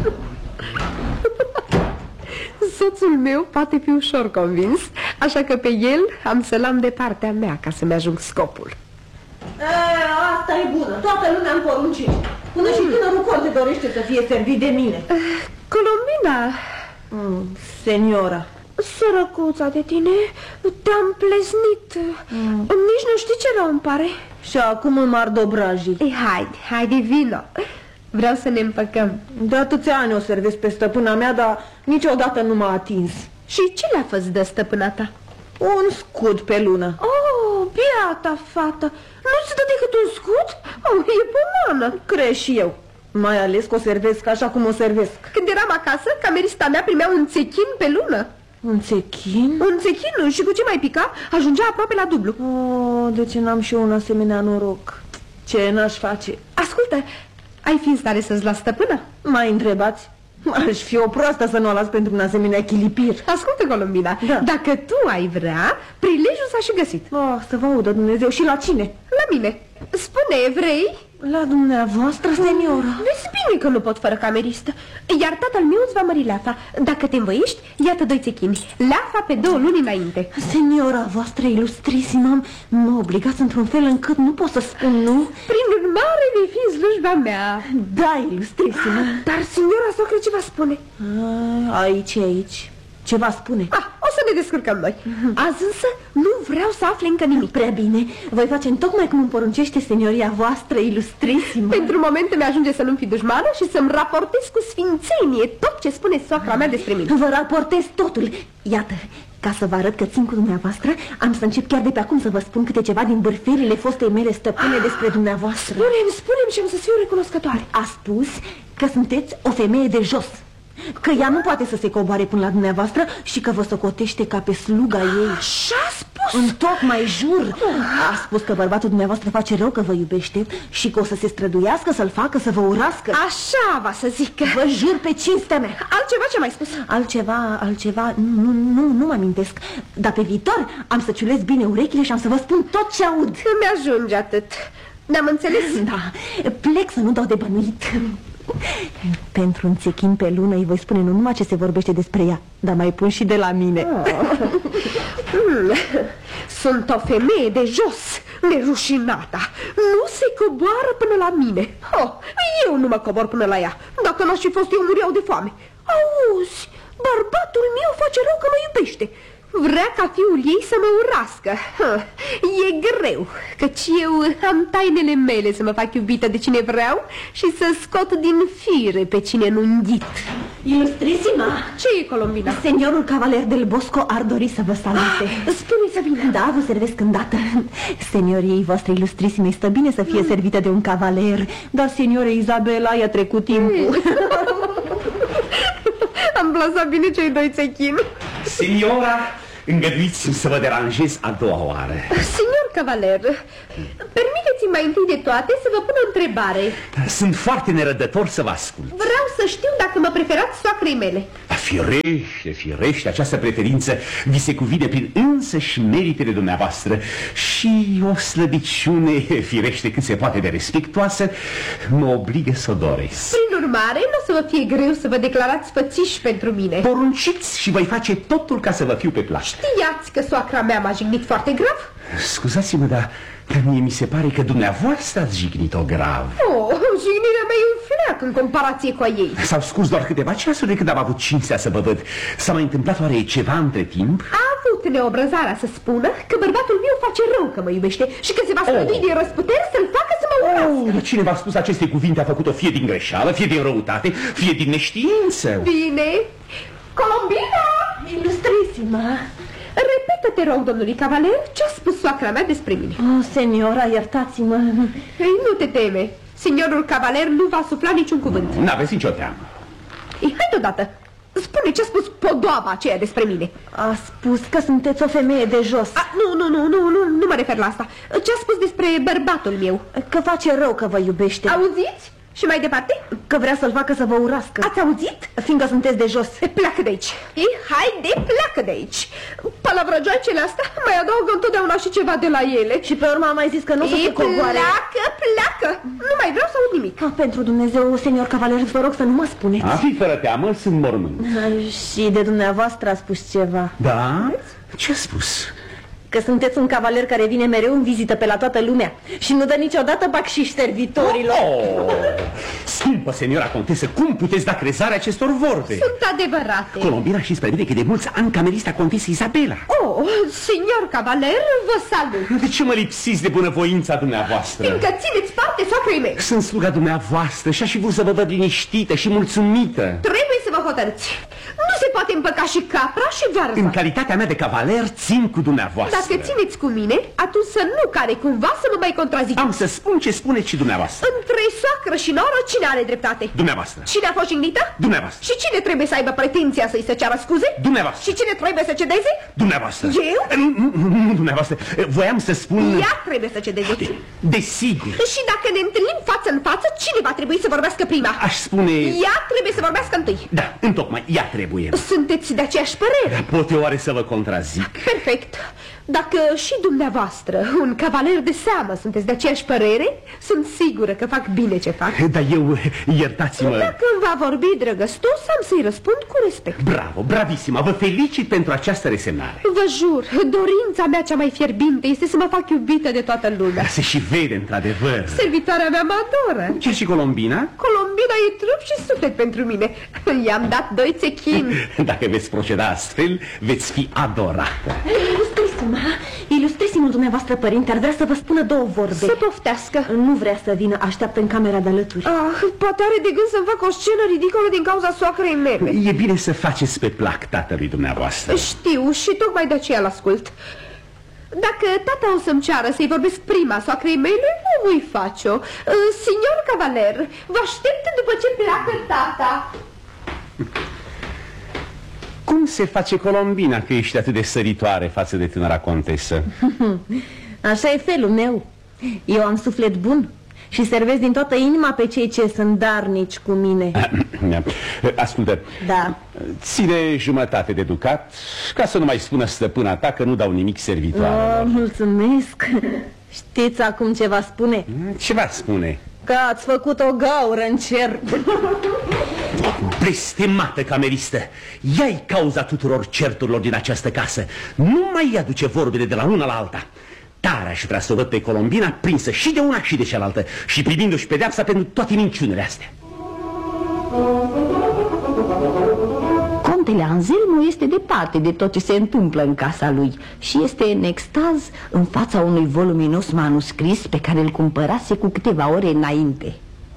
Soțul meu poate fi ușor convins, așa că pe el am să-l am de partea mea ca să-mi ajung scopul. E, asta e bună, toată lumea îmi poruncește. Până și tânărul conte dorește să fie servit de mine. Colombina. mm, Seniora. Sărăcuța de tine, te-am pleznit. mm. Nici nu știi ce rău îmi pare. Și acum îmi ard obrajii. Ei, haide, haide, vino. Vreau să ne împăcăm. De atâția ani o servesc pe stăpâna mea, dar niciodată nu m-a atins. Și ce le-a fost de stăpâna ta? Un scud pe lună. Oh, biata fată, nu-ți dă decât un scud? Oh, e pomană. Crezi și eu, mai ales că o servesc așa cum o servesc. Când eram acasă, camerista mea primea un țechin pe lună. Un țechin? Un țechin și cu ce mai pica, ajungea aproape la dublu. Oh, de ce n-am și eu un asemenea noroc? Ce n-aș face? Ascultă, ai fi în stare să-ți las stăpâna? Mai întrebați? Aș fi o proastă să nu o las pentru un asemenea chilipir. Ascultă, Colombina, da. Dacă tu ai vrea, prilejul s-a și găsit. Oh, să vă audă Dumnezeu. Și la cine? La mine. Spune, vrei? La dumneavoastră, seniora. Vezi bine că nu pot fără cameristă. Iar tatăl meu îți va mări leafa. Dacă te învoiești, iată doi țechini. Leafa pe două luni înainte. Seniora voastră ilustrisimă, mă obligați într-un fel încât nu pot să spun nu. Prin urmare vei fi în slujba mea. Da, ilustrisimă. Dar signora socră ce va spune? A, aici, aici. Ce va spune? Ah, o să ne descurcăm noi. Azi însă nu vreau să afle încă nimic. Prea bine, voi face tocmai cum îmi poruncește senioria voastră ilustrisimă. Pentru momente mi-ajunge să nu-mi fi dușmană și să-mi raportez cu sfințenie tot ce spune soacra mea despre mine. Vă raportez totul. Iată, ca să vă arăt că țin cu dumneavoastră, am să încep chiar de pe acum să vă spun câte ceva din bârferile fostei mele stăpâne despre dumneavoastră. Spune-mi, spune-mi și am să fiu recunoscătoare. A spus că sunteți o femeie de jos, că ea nu poate să se coboare până la dumneavoastră și că vă socotește ca pe sluga ei. Așa spune? spus? Întocmai jur. A spus că bărbatul dumneavoastră face rău, că vă iubește și că o să se străduiască să-l facă să vă urască. Așa va să zic. Vă jur pe cinstea mea. Altceva ce mai spus? Altceva, altceva, nu, nu, nu mă amintesc. Dar pe viitor am să ciulesc bine urechile și am să vă spun tot ce aud. Îmi ajunge atât. Ne-am înțeles? Da, plec să nu dau de bănuit. Pentru un țechin pe lună îi voi spune nu numai ce se vorbește despre ea, dar mai pun și de la mine. Oh. mm. Sunt o femeie de jos, nerușinata. Nu se coboară până la mine. Oh, eu nu mă cobor până la ea. Dacă n-aș fi fost, eu muriau de foame. Auzi, bărbatul meu face rău că mă iubește. Vrea ca fiul ei să mă urască. E greu, căci eu am tainele mele să mă fac iubită de cine vreau și să scot din fire pe cine nu înghit. Ilustrisima! Ce e, Colombina? Seniorul Cavaler del Bosco ar dori să vă salute. Ah, spune, Sabina. Da, vă servesc îndată. Seniorii voastre ilustrisime, stă bine să fie servită de un cavaler, dar seniore Izabela i-a trecut timpul. Am plasat bine cei doi țechini. Signora, îngăduiți-mi să vă deranjez a doua oară. Signor Cavaler, permiteți-mi mai întâi de toate să vă pun o întrebare. Sunt foarte nerăbdător să vă ascult. Vreau să știu dacă mă preferați soacrei mele. Firește, firește, această preferință vi se cuvine prin însăși meritele dumneavoastră și o slăbiciune, firește cât se poate de respectoasă, mă obligă să o doresc. Prin urmare, nu o să vă fie greu să vă declarați fățiși pentru mine. Porunciți și voi face totul ca să vă fiu pe plac. Știați că soacra mea m-a jignit foarte grav? Scuzați-mă, dar mie mi se pare că dumneavoastră ați jignit-o grav. Oh, jignirea mea e un fleac în comparație cu a ei. S-au scurs doar câteva ceasuri de când am avut cinstea să vă văd. S-a mai întâmplat oare ceva între timp? A avut neobrăzarea să spună că bărbatul meu face rău că mă iubește și că se va strădui oh. din răsputeri să-l facă să mă urască. Oh, cine v-a spus aceste cuvinte a făcut-o fie din greșeală, fie din răutate, fie din neștiință. Bine. Colombina! Ilustrisima! Repetă-te, rog, domnului Cavaler, ce-a spus soacra mea despre mine. Oh, seniora, iertați-mă. Ei, nu te teme. Seniorul Cavaler nu va sufla niciun cuvânt. N-aveți nicio teamă. Ei, hai deodată. Spune ce-a spus podoaba aceea despre mine. A spus că sunteți o femeie de jos. A, nu, nu, nu, nu, nu, nu mă refer la asta. Ce-a spus despre bărbatul meu? Că face rău că vă iubește. Auziți? Și mai departe? Că vrea să-l facă să vă urască. Ați auzit? Fiindcă sunteți de jos. Pleacă de aici. Ei, haide, pleacă de aici. Palavrajoacele astea mai adaugă întotdeauna și ceva de la ele. Și pe urmă am mai zis că nu o să se coboare. Pleacă, pleacă. Nu mai vreau să aud nimic. Ah, pentru Dumnezeu, senior Cavaler, vă rog să nu mă spuneți. A fi fără teamă, sunt mormânt. Și de dumneavoastră a spus ceva. Da? Ce-a spus? Că sunteți un cavaler care vine mereu în vizită pe la toată lumea și nu dă niciodată bacșiș servitorilor. Oh, scumpă seniora contesă, cum puteți da crezare acestor vorbe? Sunt adevărate. Colombina știți prea bine că de mulți ani camerista contesă Izabela. Oh, senior Cavaler, vă salut. De ce mă lipsiți de bunăvoința dumneavoastră? Fiindcă țineți parte soacrei mele. Sunt sluga dumneavoastră și aș fi vrut să vă văd liniștită și mulțumită. Trebuie să vă hotărâți. Nu se poate împăca și capra și varză. În calitatea mea de cavaler țin cu dumneavoastră. Dacă țineți cu mine, atunci să nu care cumva să mă mai contraziceți. Am să spun ce spuneți și dumneavoastră. Între soacră și noră, cine are dreptate? Dumneavoastră. Cine a fost jignită? Dumneavoastră. Și cine trebuie să aibă pretenția să-i se ceară scuze? Dumneavoastră. Și cine trebuie să cedeze? Dumneavoastră. Eu? Nu, nu, nu dumneavoastră. Voiam să spun... Ea trebuie să cedeze. Desigur. Și dacă ne întâlnim față în față, cine va trebui să vorbească prima? Aș spune... Ea trebuie să vorbească întâi. Da, întocmai, ea trebuie. Sunteți de aceeași părere? Pot eu oare să vă contrazic? Perfect. Dacă și dumneavoastră, un cavaler de seamă, sunteți de aceeași părere, sunt sigură că fac bine ce fac. Dar eu, iertați-mă... Dacă îmi va vorbi drăgăstos, am să-i răspund cu respect. Bravo, bravissima, vă felicit pentru această resemnare. Vă jur, dorința mea cea mai fierbinte este să mă fac iubită de toată lumea. Se și vede, într-adevăr. Servitoarea mea mă adoră. Chiar și Colombina? Colombina e trup și suflet pentru mine. I-am dat doi țechini. Dacă veți proceda astfel, veți fi adorată. Ilustrisima, ilustrisimul dumneavoastră părinte ar vrea să vă spună două vorbe. Să poftească. Nu vrea să vină, așteaptă în camera de alături. Ah, poate are de gând să-mi fac o scenă ridicolă din cauza soacrei mele. E bine să faceți pe plac tatălui dumneavoastră. Știu și tocmai de aceea l-ascult. Dacă tata o să-mi ceară să-i vorbesc prima soacrei mele, nu voi face-o. Signor Cavaler, vă aștept după ce pleacă tata. Cum se face Colombina că ești atât de săritoare față de tânăra contesă? Așa e felul meu. Eu am suflet bun și servesc din toată inima pe cei ce sunt darnici cu mine. Ascultă, da. Ține jumătate de ducat, ca să nu mai spună stăpâna ta că nu dau nimic servitoarelor. Oh, mulțumesc. Știți acum ce va spune? Ce va spune? Că ați făcut o gaură în cer. Blestemată cameristă, ia-i cauza tuturor certurilor din această casă. Nu mai aduce vorbele de la una la alta. Tare aș vrea să o văd pe Colombina prinsă și de una și de cealaltă și privindu-și pedeapsa pentru toate minciunile astea. Contele Anselmo este departe de tot ce se întâmplă în casa lui și este în extaz în fața unui voluminos manuscris pe care îl cumpărase cu câteva ore înainte.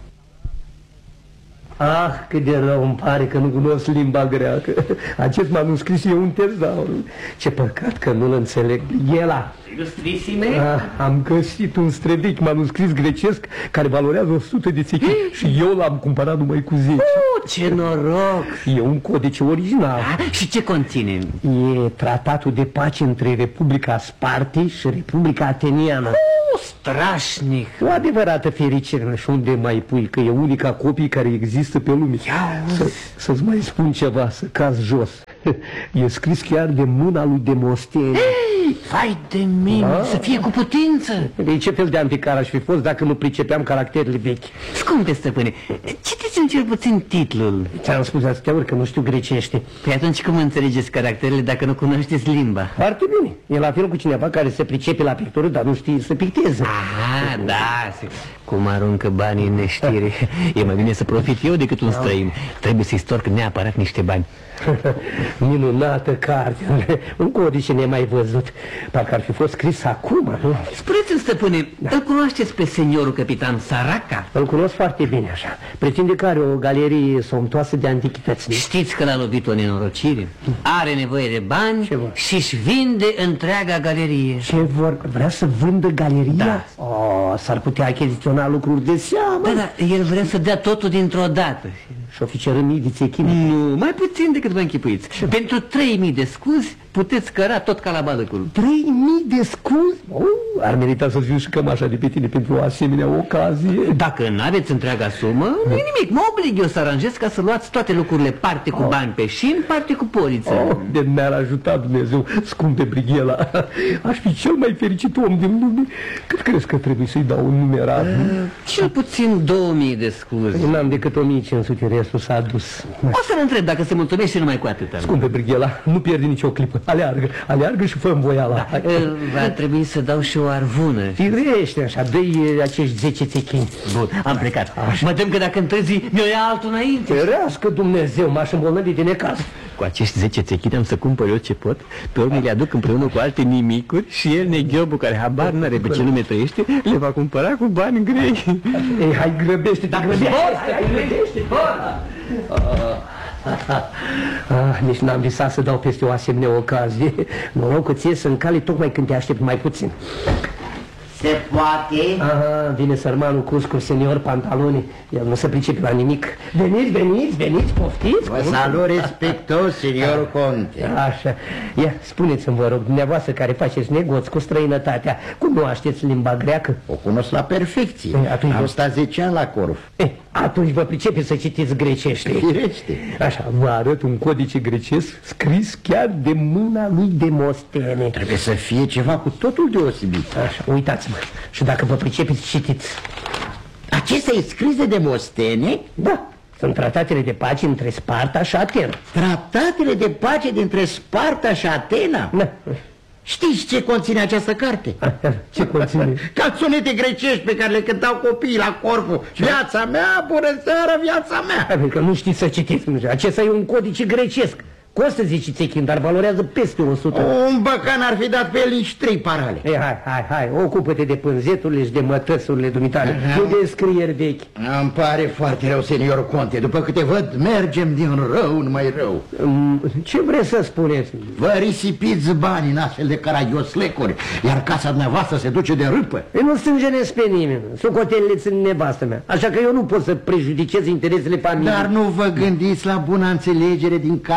Ah, cât de rău îmi pare că nu cunosc limba greacă. Acest manuscris e un tezaur. Ce păcat că nu-l înțeleg. Ela. Ilustrisime? Ah, am găsit un străvechi manuscris grecesc care valorează o sută de țechini și eu l-am cumpărat numai cu zece. Uh, ce noroc! E un codice original. Ah, și ce conține? E tratatul de pace între Republica Spartei și Republica Ateniană. Uh, strașnic! O adevărată fericire. Și unde mai pui că e unica copie care există pe lume? Să, Să-ți mai spun ceva, să caz jos. E scris chiar de mâna lui Demostene. Vai de mine, da? Să fie cu putință. De ce fel de anticar aș fi fost dacă nu pricepeam caracterele vechi? Scumpe stăpâne, citiți-mi cel puțin titlul. Ți-am spus atâtea ori că nu știu grecește. Păi atunci cum înțelegeți caracterele dacă nu cunoașteți limba? Foarte bine, e la fel cu cineva care se pricepe la pictură, dar nu știe să picteze. Aha, da, cum aruncă banii în neștire. E mai bine să profit eu decât un străin. Trebuie să-i storc neapărat niște bani. Minunată carte, un codice nemai văzut. Parcă ar fi fost scris acum. Spuneți-mi, stăpâne, îl cunoașteți pe seniorul capitan Saraca? Îl cunosc foarte bine, așa. Pretinde că are o galerie somptoasă de antichități. Știți că l-a lovit o nenorocire? Are nevoie de bani și-și vinde întreaga galerie. Ce vor? Vrea să vândă galeria? Da. Oh, s-ar putea achiziționa lucruri de seamă. Da, da, el vrea să dea totul dintr-o dată. Și oficeră mii de țechini? Nu, mai puțin decât vă închipuiți. Pentru trei mii de scuzi puteți căra tot calabadăcul. Trei mii de scuzi? Oh, ar merita să fiu și cămașa de pe tine pentru o asemenea ocazie. Dacă n-aveți întreaga sumă, nu e nimic. Mă oblig eu să aranjez ca să luați toate lucrurile, parte cu bani pe șin, parte cu poliță. Oh, de mi-ar ajuta Dumnezeu, scumpe Brighela. Aș fi cel mai fericit om din lume. Cât crezi că trebuie să-i dau un numerar? Uh, cel puțin două mii de scuzi. N-am decât o mie cinci sute, restul s-a dus. O să-l întreb dacă se mulțumește numai cu atâta. Scumpe Brighela, nu pierde nicio clipă. Aleargă, aleargă și fă-mi voiala. Da, va trebui să dau și o arvună. Firește așa, dă-i acești zece țechini. Bun, am plecat. Așa. Mă tem că dacă întârzi, mi-o ia altul înainte. Ferească Dumnezeu, m-aș îmbolnăvi de necaz. Cu acești zece țechini am să cumpăr eu ce pot. Pe urmă le aduc împreună cu alte nimicuri și el, neghiobu, care habar n-are pe ce lume trăiește, le va cumpăra cu bani grei. Ei, hai, grăbește, dar grăbește, hai, grăbește, Ah, nici n-am visat să dau peste o asemenea ocazie. Noroc că ție să încale tocmai când te aștept mai puțin. Se poate? Aha, vine sărmanul Cuscu, senior Pantaloni. El nu se pricepe la nimic. Veniți, veniți, veniți, poftiți. Vă salut respectos, senior Conte. Așa, ia, spuneți-mi, vă rog, dumneavoastră care faceți negoți cu străinătatea, cunoașteți limba greacă? O cunosc la perfecție. E, atunci Am vă... stat zece ani la Corf. E, atunci vă pricepeți să citiți grecește. Firește. Așa, vă arăt un codice grecesc scris chiar de mâna lui Demostene. Trebuie să fie ceva cu totul deosebit. Așa, uitați-mă. Și dacă vă pricepeți, citiți. Acesta e scris de Demostene? Da, sunt tratatele de pace între Sparta și Atena. Tratatele de pace dintre Sparta și Atena? Da. Știți ce conține această carte? Ce conține? Canțonete grecești pe care le cântau copiii la Corfu. Viața mea, bună seara, viața mea. Că nu știți să citiți. Acesta e un codice grecesc. Costă zece țechini, dar valorează peste o sută. Un băcan ar fi dat pe el nici trei parale. Ei, hai, hai, hai, ocupă-te de pânzeturile și de mătăsurile dumitale, nu de scrieri vechi. Îmi pare foarte rău, senior Conte. După câte văd, mergem din rău în mai rău. Ce vreți să spuneți? Vă risipiți banii în astfel de caragioslecuri, iar casa dumneavoastră se duce de râpă. Eu nu stânjenesc pe nimeni, socotelele sunt nevastă mea, așa că eu nu pot să prejudicez interesele familiei. Dar nu vă gândiți la bună înțelegere din casa dumneavoastră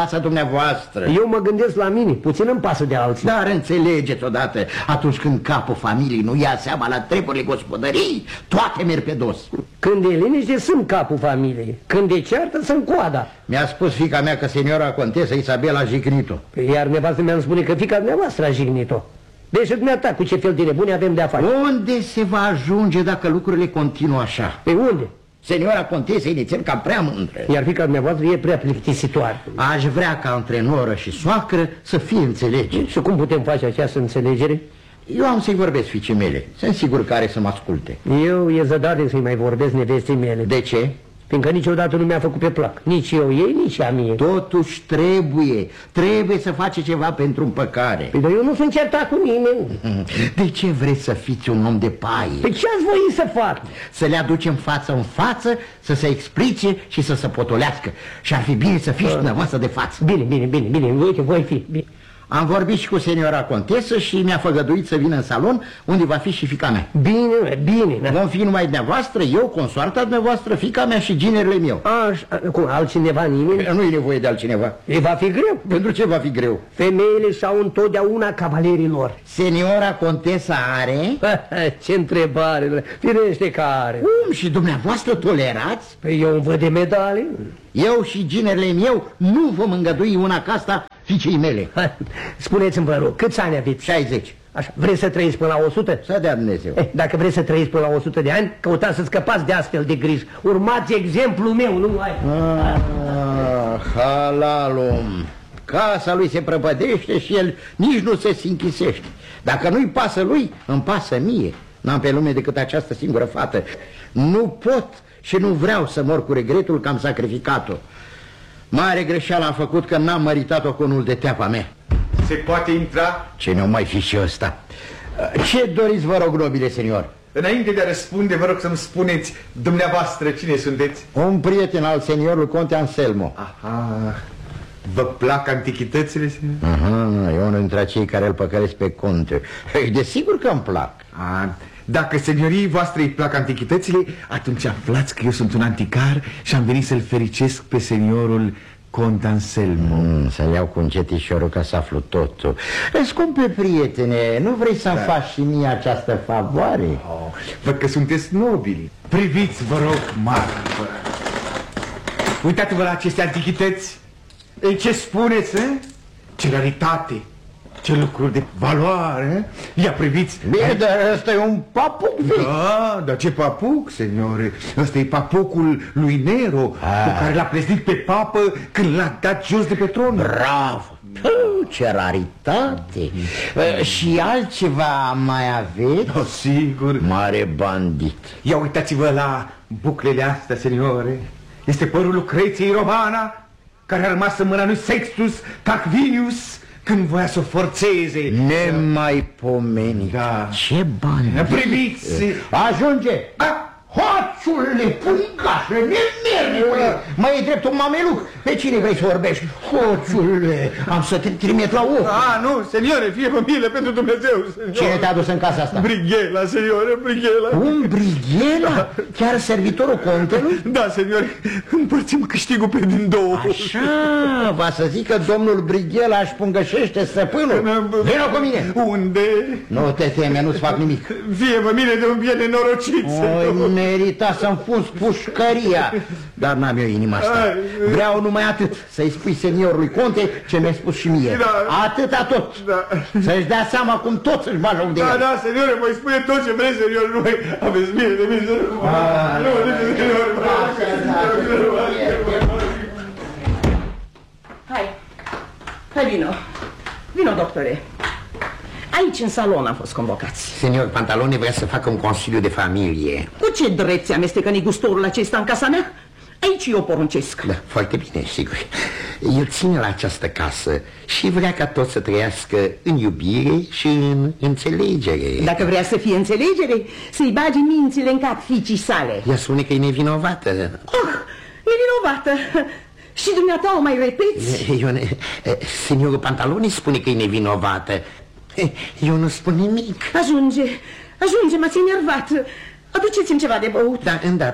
dumneavoastră. Eu mă gândesc la mine, puțin îmi pasă de alții. Dar înțelegeți odată, atunci când capul familiei nu ia seama la treburile gospodării, toate merg pe dos. Când e liniște, sunt capul familiei. Când e ceartă, sunt coada. Mi-a spus fiica mea că seniora contesă Isabela a jignit-o. Iar nevastă mea îmi spune că fiica dumneavoastră a jignit-o. Deci dumneata, cu ce fel de nebune avem de-a face? Unde se va ajunge dacă lucrurile continuă așa? Pe unde? Seniora contesă e inițial cam prea mândră. Iar fiica dumneavoastră e prea plictisitoare. Aș vrea ca antrenoră și soacră să fie înțelegeri. Și cum putem face această înțelegere? Eu am să-i vorbesc fiicii mele. Sunt sigur că are să mă asculte. Eu e zădare să-i mai vorbesc nevestei mele. De ce? Fiindcă niciodată nu mi-a făcut pe plac. Nici eu ei, nici a mie. Totuși trebuie. Trebuie să face ceva pentru împăcare. Păi, dar eu nu sunt certat cu nimeni. De ce vreți să fiți un om de paie? Păi ce ați voi să fac? Să le aducem față în față, să se explice și să se potolească. Și ar fi bine să fiți dumneavoastră de față. Bine, bine, bine, bine, uite, voi fi bine. Am vorbit și cu seniora contesă și mi-a făgăduit să vină în salon, unde va fi și fiica mea. Bine, bine. Da. Vom fi numai dumneavoastră, eu, consoarta dumneavoastră, fiica mea și ginerele meu. Aș, cum, altcineva nimeni? Nu e nevoie de altcineva. E, va fi greu. Pentru ce va fi greu? Femeile și-au întotdeauna cavalerilor. Seniora contesă are? Ce întrebare, firește că are. Cum? Și dumneavoastră tolerați? Păi eu îmi văd de medale. Eu și ginerele meu nu vom îngădui una ca asta fiicei mele. Spuneți-mi, vă rog, câți ani aveți? șaizeci. Așa, vreți să trăiți până la o sută? Să dea Dumnezeu. Eh, dacă vreți să trăiți până la o sută de ani, căutați să scăpați de astfel de griji. Urmați exemplul meu, nu mai... Ah, halalum. Casa lui se prăpădește și el nici nu se sinchisește. Dacă nu-i pasă lui, îmi pasă mie. N-am pe lume decât această singură fată. Nu pot și nu vreau să mor cu regretul că am sacrificat-o. Mare greșeală am făcut că n-am măritat-o cu unul de teapa mea. Se poate intra? Ce ne-o mai fi și ăsta? Ce doriți, vă rog, nobile senior? Înainte de a răspunde, vă rog să-mi spuneți dumneavoastră cine sunteți? Un prieten al seniorului conte Anselmo. Aha. Vă plac antichitățile, senior? Aha, e unul dintre cei care îl păcălesc pe conte. Desigur că îmi plac. A, dacă seniorii voastre îi plac antichitățile, atunci aflați că eu sunt un anticar și am venit să-l fericesc pe seniorul Conte Anselmo. Mm, să-l iau cu încetișorul ca să aflu totul. Scumpe prietene, nu vrei să-mi da. faci și mie această favoare? Oh, văd că sunteți nobili. Priviți, vă rog, marfă. Uitați-vă la aceste antichități. Ei, ce spuneți, eh? Ce raritate, ce lucruri de valoare. Ia priviți. Bine, dar ăsta e un papuc vechi. Da, dar ce papuc, seniore? Ăsta e papucul lui Nero, ah. cu care l-a plesnit pe papă când l-a dat jos de pe tron. Bravo! Puh, ce raritate! Mm. Și altceva mai aveți? Oh, sigur. Mare bandit. Ia uitați-vă la buclele astea, seniore. Este părul Lucreției Romana, care a rămas în mâna lui Sextus Tarquinius când voia să o forțeze. Nemaipomenit. Da. Ce bani. Priviți. Ajunge. A, hoțule, pungașă, nemernicule. Mai e dreptul mameluc. Pe cine vrei să vorbești? Hoțule, am să te trimit la ochi. Ah, nu, seniore, fie pe milă pentru Dumnezeu, seniore. Cine te-a adus în casa asta? Brighela, seniore, Brighela. Un Brighela? Da. Chiar servitorul contelui? Da, seniore, împărțim câștigul pe din două. Așa, va să zic că domnul Brighela își pungășește stăpânul. Vino cu mine. Unde? Nu te teme, nu-ți fac nimic. Fie pe mine de un bine nenorocit. Oi, merita să-mi funzi pușcăria. Dar n-am eu inima asta. Vreau numai atât, să-i spui seniorului conte ce mi-ai spus și mie. Da. Atâta tot. Da. Să-și dea seama cum toți își bagi loc de da, el. Da, da, seniore, voi spune tot ce vreți, senior. Nu mai aveți mine de mine. Nu, senior. Hai, hai vino. Vino, doctore. Aici, în salon, am fost convocați. Senior Pantalone vrea să facă un consiliu de familie. Cu ce drept se amestecă negustorul acesta în casa mea? Aici eu poruncesc. Da, foarte bine, sigur. El ține la această casă și vrea ca toți să trăiască în iubire și în înțelegere. Dacă vrea să fie înțelegere, să-i bagi mințile în cap fiicii sale. Ea spune că e nevinovată. Oh, nevinovată? Și dumneata o mai repeți? Eu ne... Seniorul Pantalone spune că e nevinovată. Eu nu spun nimic. Ajunge, ajunge, m-ați enervat. Aduceți-mi ceva de băut. Da, îndată.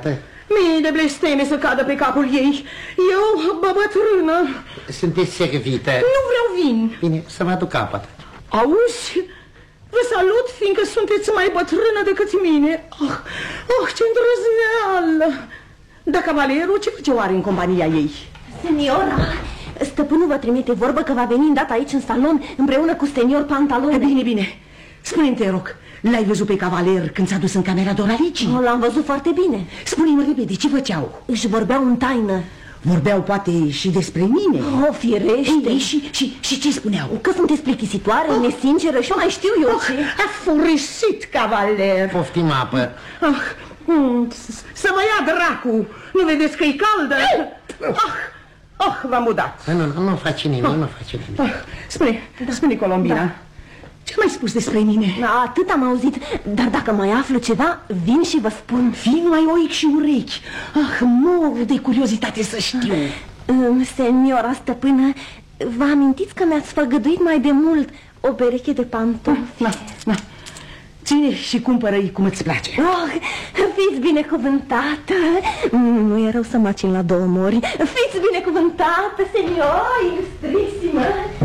Mii de blesteme să cadă pe capul ei. Eu, bă, bătrână. Sunteți servită. Nu vreau vin. Bine, să vă aduc capăt. Auzi? Vă salut, fiindcă sunteți mai bătrână decât mine. Oh, oh, ce îndrăzneală. Dar cavalerul ce face oare în compania ei? Seniora, stăpânul vă trimite vorbă că va veni îndată aici în salon împreună cu senior Pantaloni. Bine, bine. Spune-mi, te rog, l-ai văzut pe cavaler când s-a dus în camera Doralicii? Oh, l-am văzut foarte bine. Spune-mi repede, ce făceau? Își vorbeau în taină. Vorbeau poate și despre mine? Oh, firește. Ei, și, și, și ce spuneau? Că sunteți plictisitoare, oh. nesinceră și mai știu eu oh, ce. A furisit, cavaler. Poftim apă. Oh, mm, să mă ia dracu. Nu vedeți că e caldă? Oh, oh, v-am udat. Nu, nu, nu face nimic, oh. nu face nimic. Oh, spune, da. spune, Colombina. Da. Ce mai spus despre mine? Da, atât am auzit, dar dacă mai aflu ceva, vin și vă spun. Fii mai oic și urechi. Ah, mor de curiozitate să știu. Seniora stăpână, vă amintiți că mi-ați făgăduit mai de mult o pereche de pantofi? Na, na. Ține și cumpără-i cum îți place. Oh, fiți binecuvântată. Nu e rău să macin la două mori. Fiți binecuvântată, seniora ilustrissimă.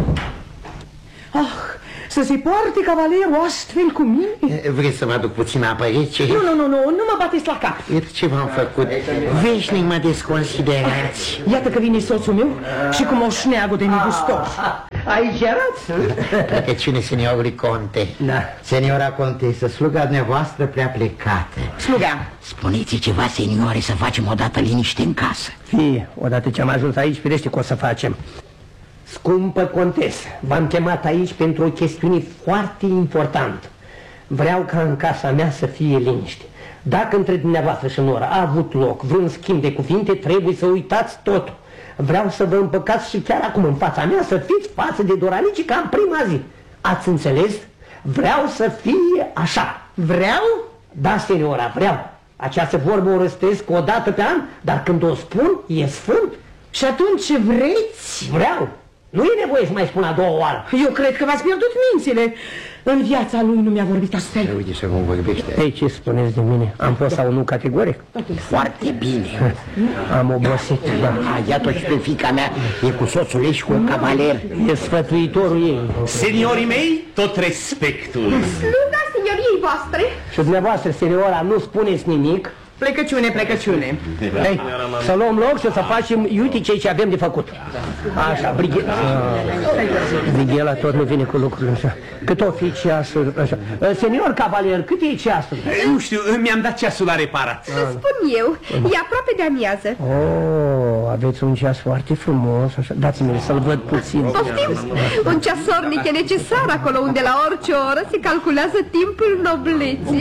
Oh, să se poarte cavalerul astfel cu mine? Vrei să vă aduc puțin apă rece? Nu, nu, nu, nu, nu mă bateți la cap. Iată ce v-am făcut. Veșnic mă desconsiderați. Iată că vine soțul meu și cu moșneagul de negustor. Aici erați? Plecăciune seniorului conte. Da. Seniora contesă, sluga dumneavoastră prea plecată. Sluga. Spuneți ceva, seniore, să facem odată liniște în casă. Fie, odată ce am ajuns aici, firește că o să facem. Scumpă contesă, v-am chemat aici pentru o chestiune foarte importantă. Vreau ca în casa mea să fie liniște. Dacă între dumneavoastră și Nora a avut loc vreun schimb de cuvinte, trebuie să uitați totul. Vreau să vă împăcați și chiar acum în fața mea să fiți față de Doralici ca în prima zi. Ați înțeles? Vreau să fie așa. Vreau? Da, seniora, vreau. Această vorbă o răstesc o dată pe an, dar când o spun, e sfânt. Și atunci ce vreți? Vreau. Nu e nevoie să mai spun a doua oară. Eu cred că v-ați pierdut mințile. În viața lui nu mi-a vorbit astfel. Uite să cum vorbește. Ei, ce spuneți de mine? Am fost sau nu categoric? Foarte bine. Am obosit, da. Iată și pe fiica mea, e cu soțul ei și cu un cavaler. E sfătuitorul ei. Seniorii mei, tot respectul. Sluga senioriei voastre. Și dumneavoastră, seniora, nu spuneți nimic. Plecăciune, plecăciune. Ei, să luăm loc și să facem, uite ce avem de făcut. Așa, Brighela. Brighela tot nu vine cu lucrurile așa. Cât o fi ceasul, așa. Senior cavalier, cât e ceasul? Nu știu, mi-am dat ceasul la reparat. Să spun eu, e aproape de amiază. Oh, aveți un ceas foarte frumos, așa. Dați-mi să-l văd puțin. Poftim, un ceasornic e necesar acolo unde la orice oră se calculează timpul nobleții.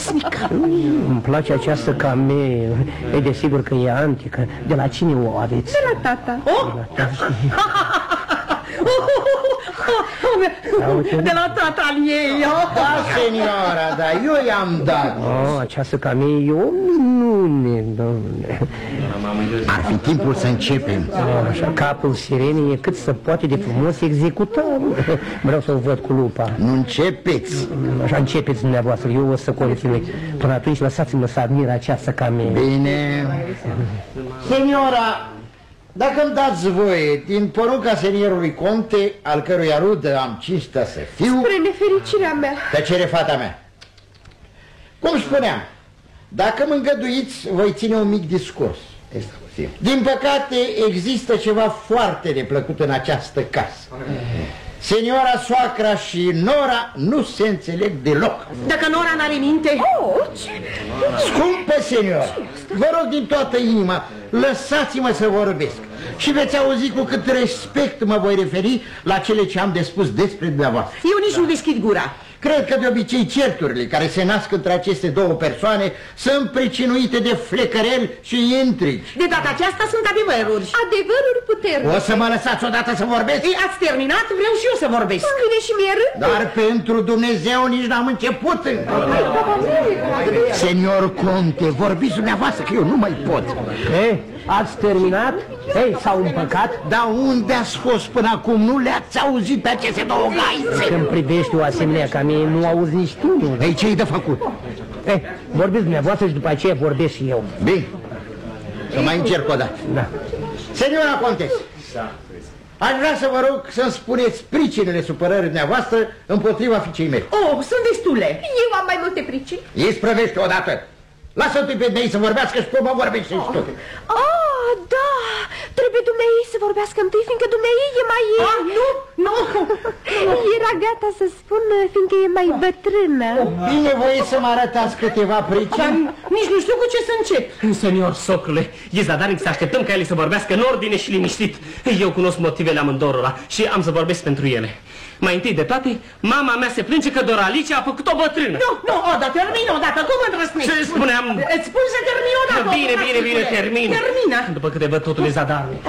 Îmi place această camee. E desigur că e antică. De la cine o aveți? De la tata. Oh! De la tata al ei. Da, seniora, dar eu i-am dat. Oh, această camee e o minune, domnule. Ar fi timpul să începem. Oh, așa, capul sirenei e cât să poate de frumos executat. Vreau să-l văd cu lupa. Nu începeți. Așa începeți dumneavoastră, eu o să continui. Până atunci lăsați-mă să admir această camee. Bine. Seniora, dacă îmi dați voie, din porunca seniorului conte, al căruia rudă am cinstea să fiu... Spre nefericirea mea. Tăcere, fata mea. Cum spuneam, dacă mă îngăduiți, voi ține un mic discurs. Din păcate, există ceva foarte neplăcut în această casă. Seniora soacra și Nora nu se înțeleg deloc. Dacă Nora n-are minte... Oh, ce... Scumpă senior, vă rog din toată inima, lăsați-mă să vorbesc. Și veți auzi cu cât respect mă voi referi la cele ce am de spus despre dumneavoastră. Eu nici nu deschid gura. Cred că de obicei certurile care se nasc între aceste două persoane sunt pricinuite de flecăreli și intrigi. De data aceasta sunt adevăruri. Adevăruri puternice. O să mă lăsați odată să vorbesc? Ei, ați terminat? Vreau și eu să vorbesc. Îmi vine și mie rând. Dar pentru Dumnezeu nici n-am început încă. Senior conte, vorbiți dumneavoastră că eu nu mai pot. Ei, ați terminat? Ei, s-au împăcat? Dar unde ați fost până acum? Nu le-ați auzit pe aceste două gaițe? Când privești o asemenea ca mie, nu auzi nici tu. Ei, ce-i de făcut? Ei, vorbiți dumneavoastră și după aceea vorbesc și eu. Bine, Să mai încerc o dată. Da. Seniora Contes, aș vrea să vă rog să-mi spuneți pricinile supărării dumneavoastră împotriva fiicei mele. Oh, sunt destule. Eu am mai multe pricini. Ei sprăvește odată. Lasă întâi pe dumnei să vorbească și tu mă vorbești și tu. Oh, da, trebuie dumneai să vorbească întâi, fiindcă dumneai e mai... Ah, nu, nu. Era gata să spună, fiindcă e mai bătrână. Bine, voi să mă arătați câteva pricini? Nici nu știu cu ce să încep. Senior Socole, e zadarnic să așteptăm ca ele să vorbească în ordine și liniștit. Eu cunosc motivele amândorora și am să vorbesc pentru ele. Mai întâi de toate, mama mea se plânge că Doralice a făcut o bătrână. Nu, nu, odată, termin odată, cum îndrăsnești? Ce spuneam? Îți spun să termin odată. Bine, bine, bine, termin. Termină. După câte văd, totul e zadarnic.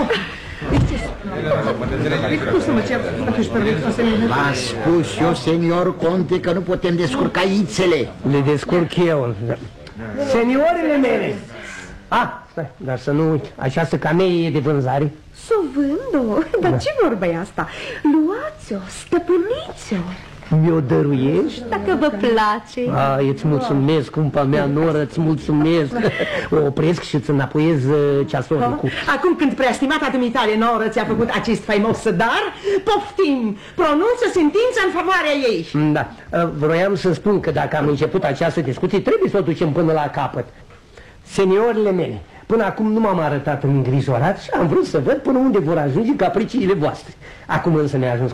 V-am spus eu, senior Conte, că nu putem descurca ițele. Le descurc eu. Seniorile mele! Ah, stai, dar să nu uit, această cameie e de vânzare. S-o vând-o? Dar ce vorba e asta? Luați-o, stăpâniți-o. Mi-o dăruiești? Dacă vă place. A, îți mulțumesc, cumpa mea, noră, îți mulțumesc. O opresc și îți înapoiez ceasornicul. Acum când preestimata dumitare noră ți-a făcut acest faimos dar, poftim, pronunță sentința în favoarea ei. Da, vroiam să spun că dacă am început această discuție, trebuie să o ducem până la capăt. Seniorile mele, până acum nu m-am arătat îngrijorat și am vrut să văd până unde vor ajunge capriciile voastre. Acum însă ne-a ajuns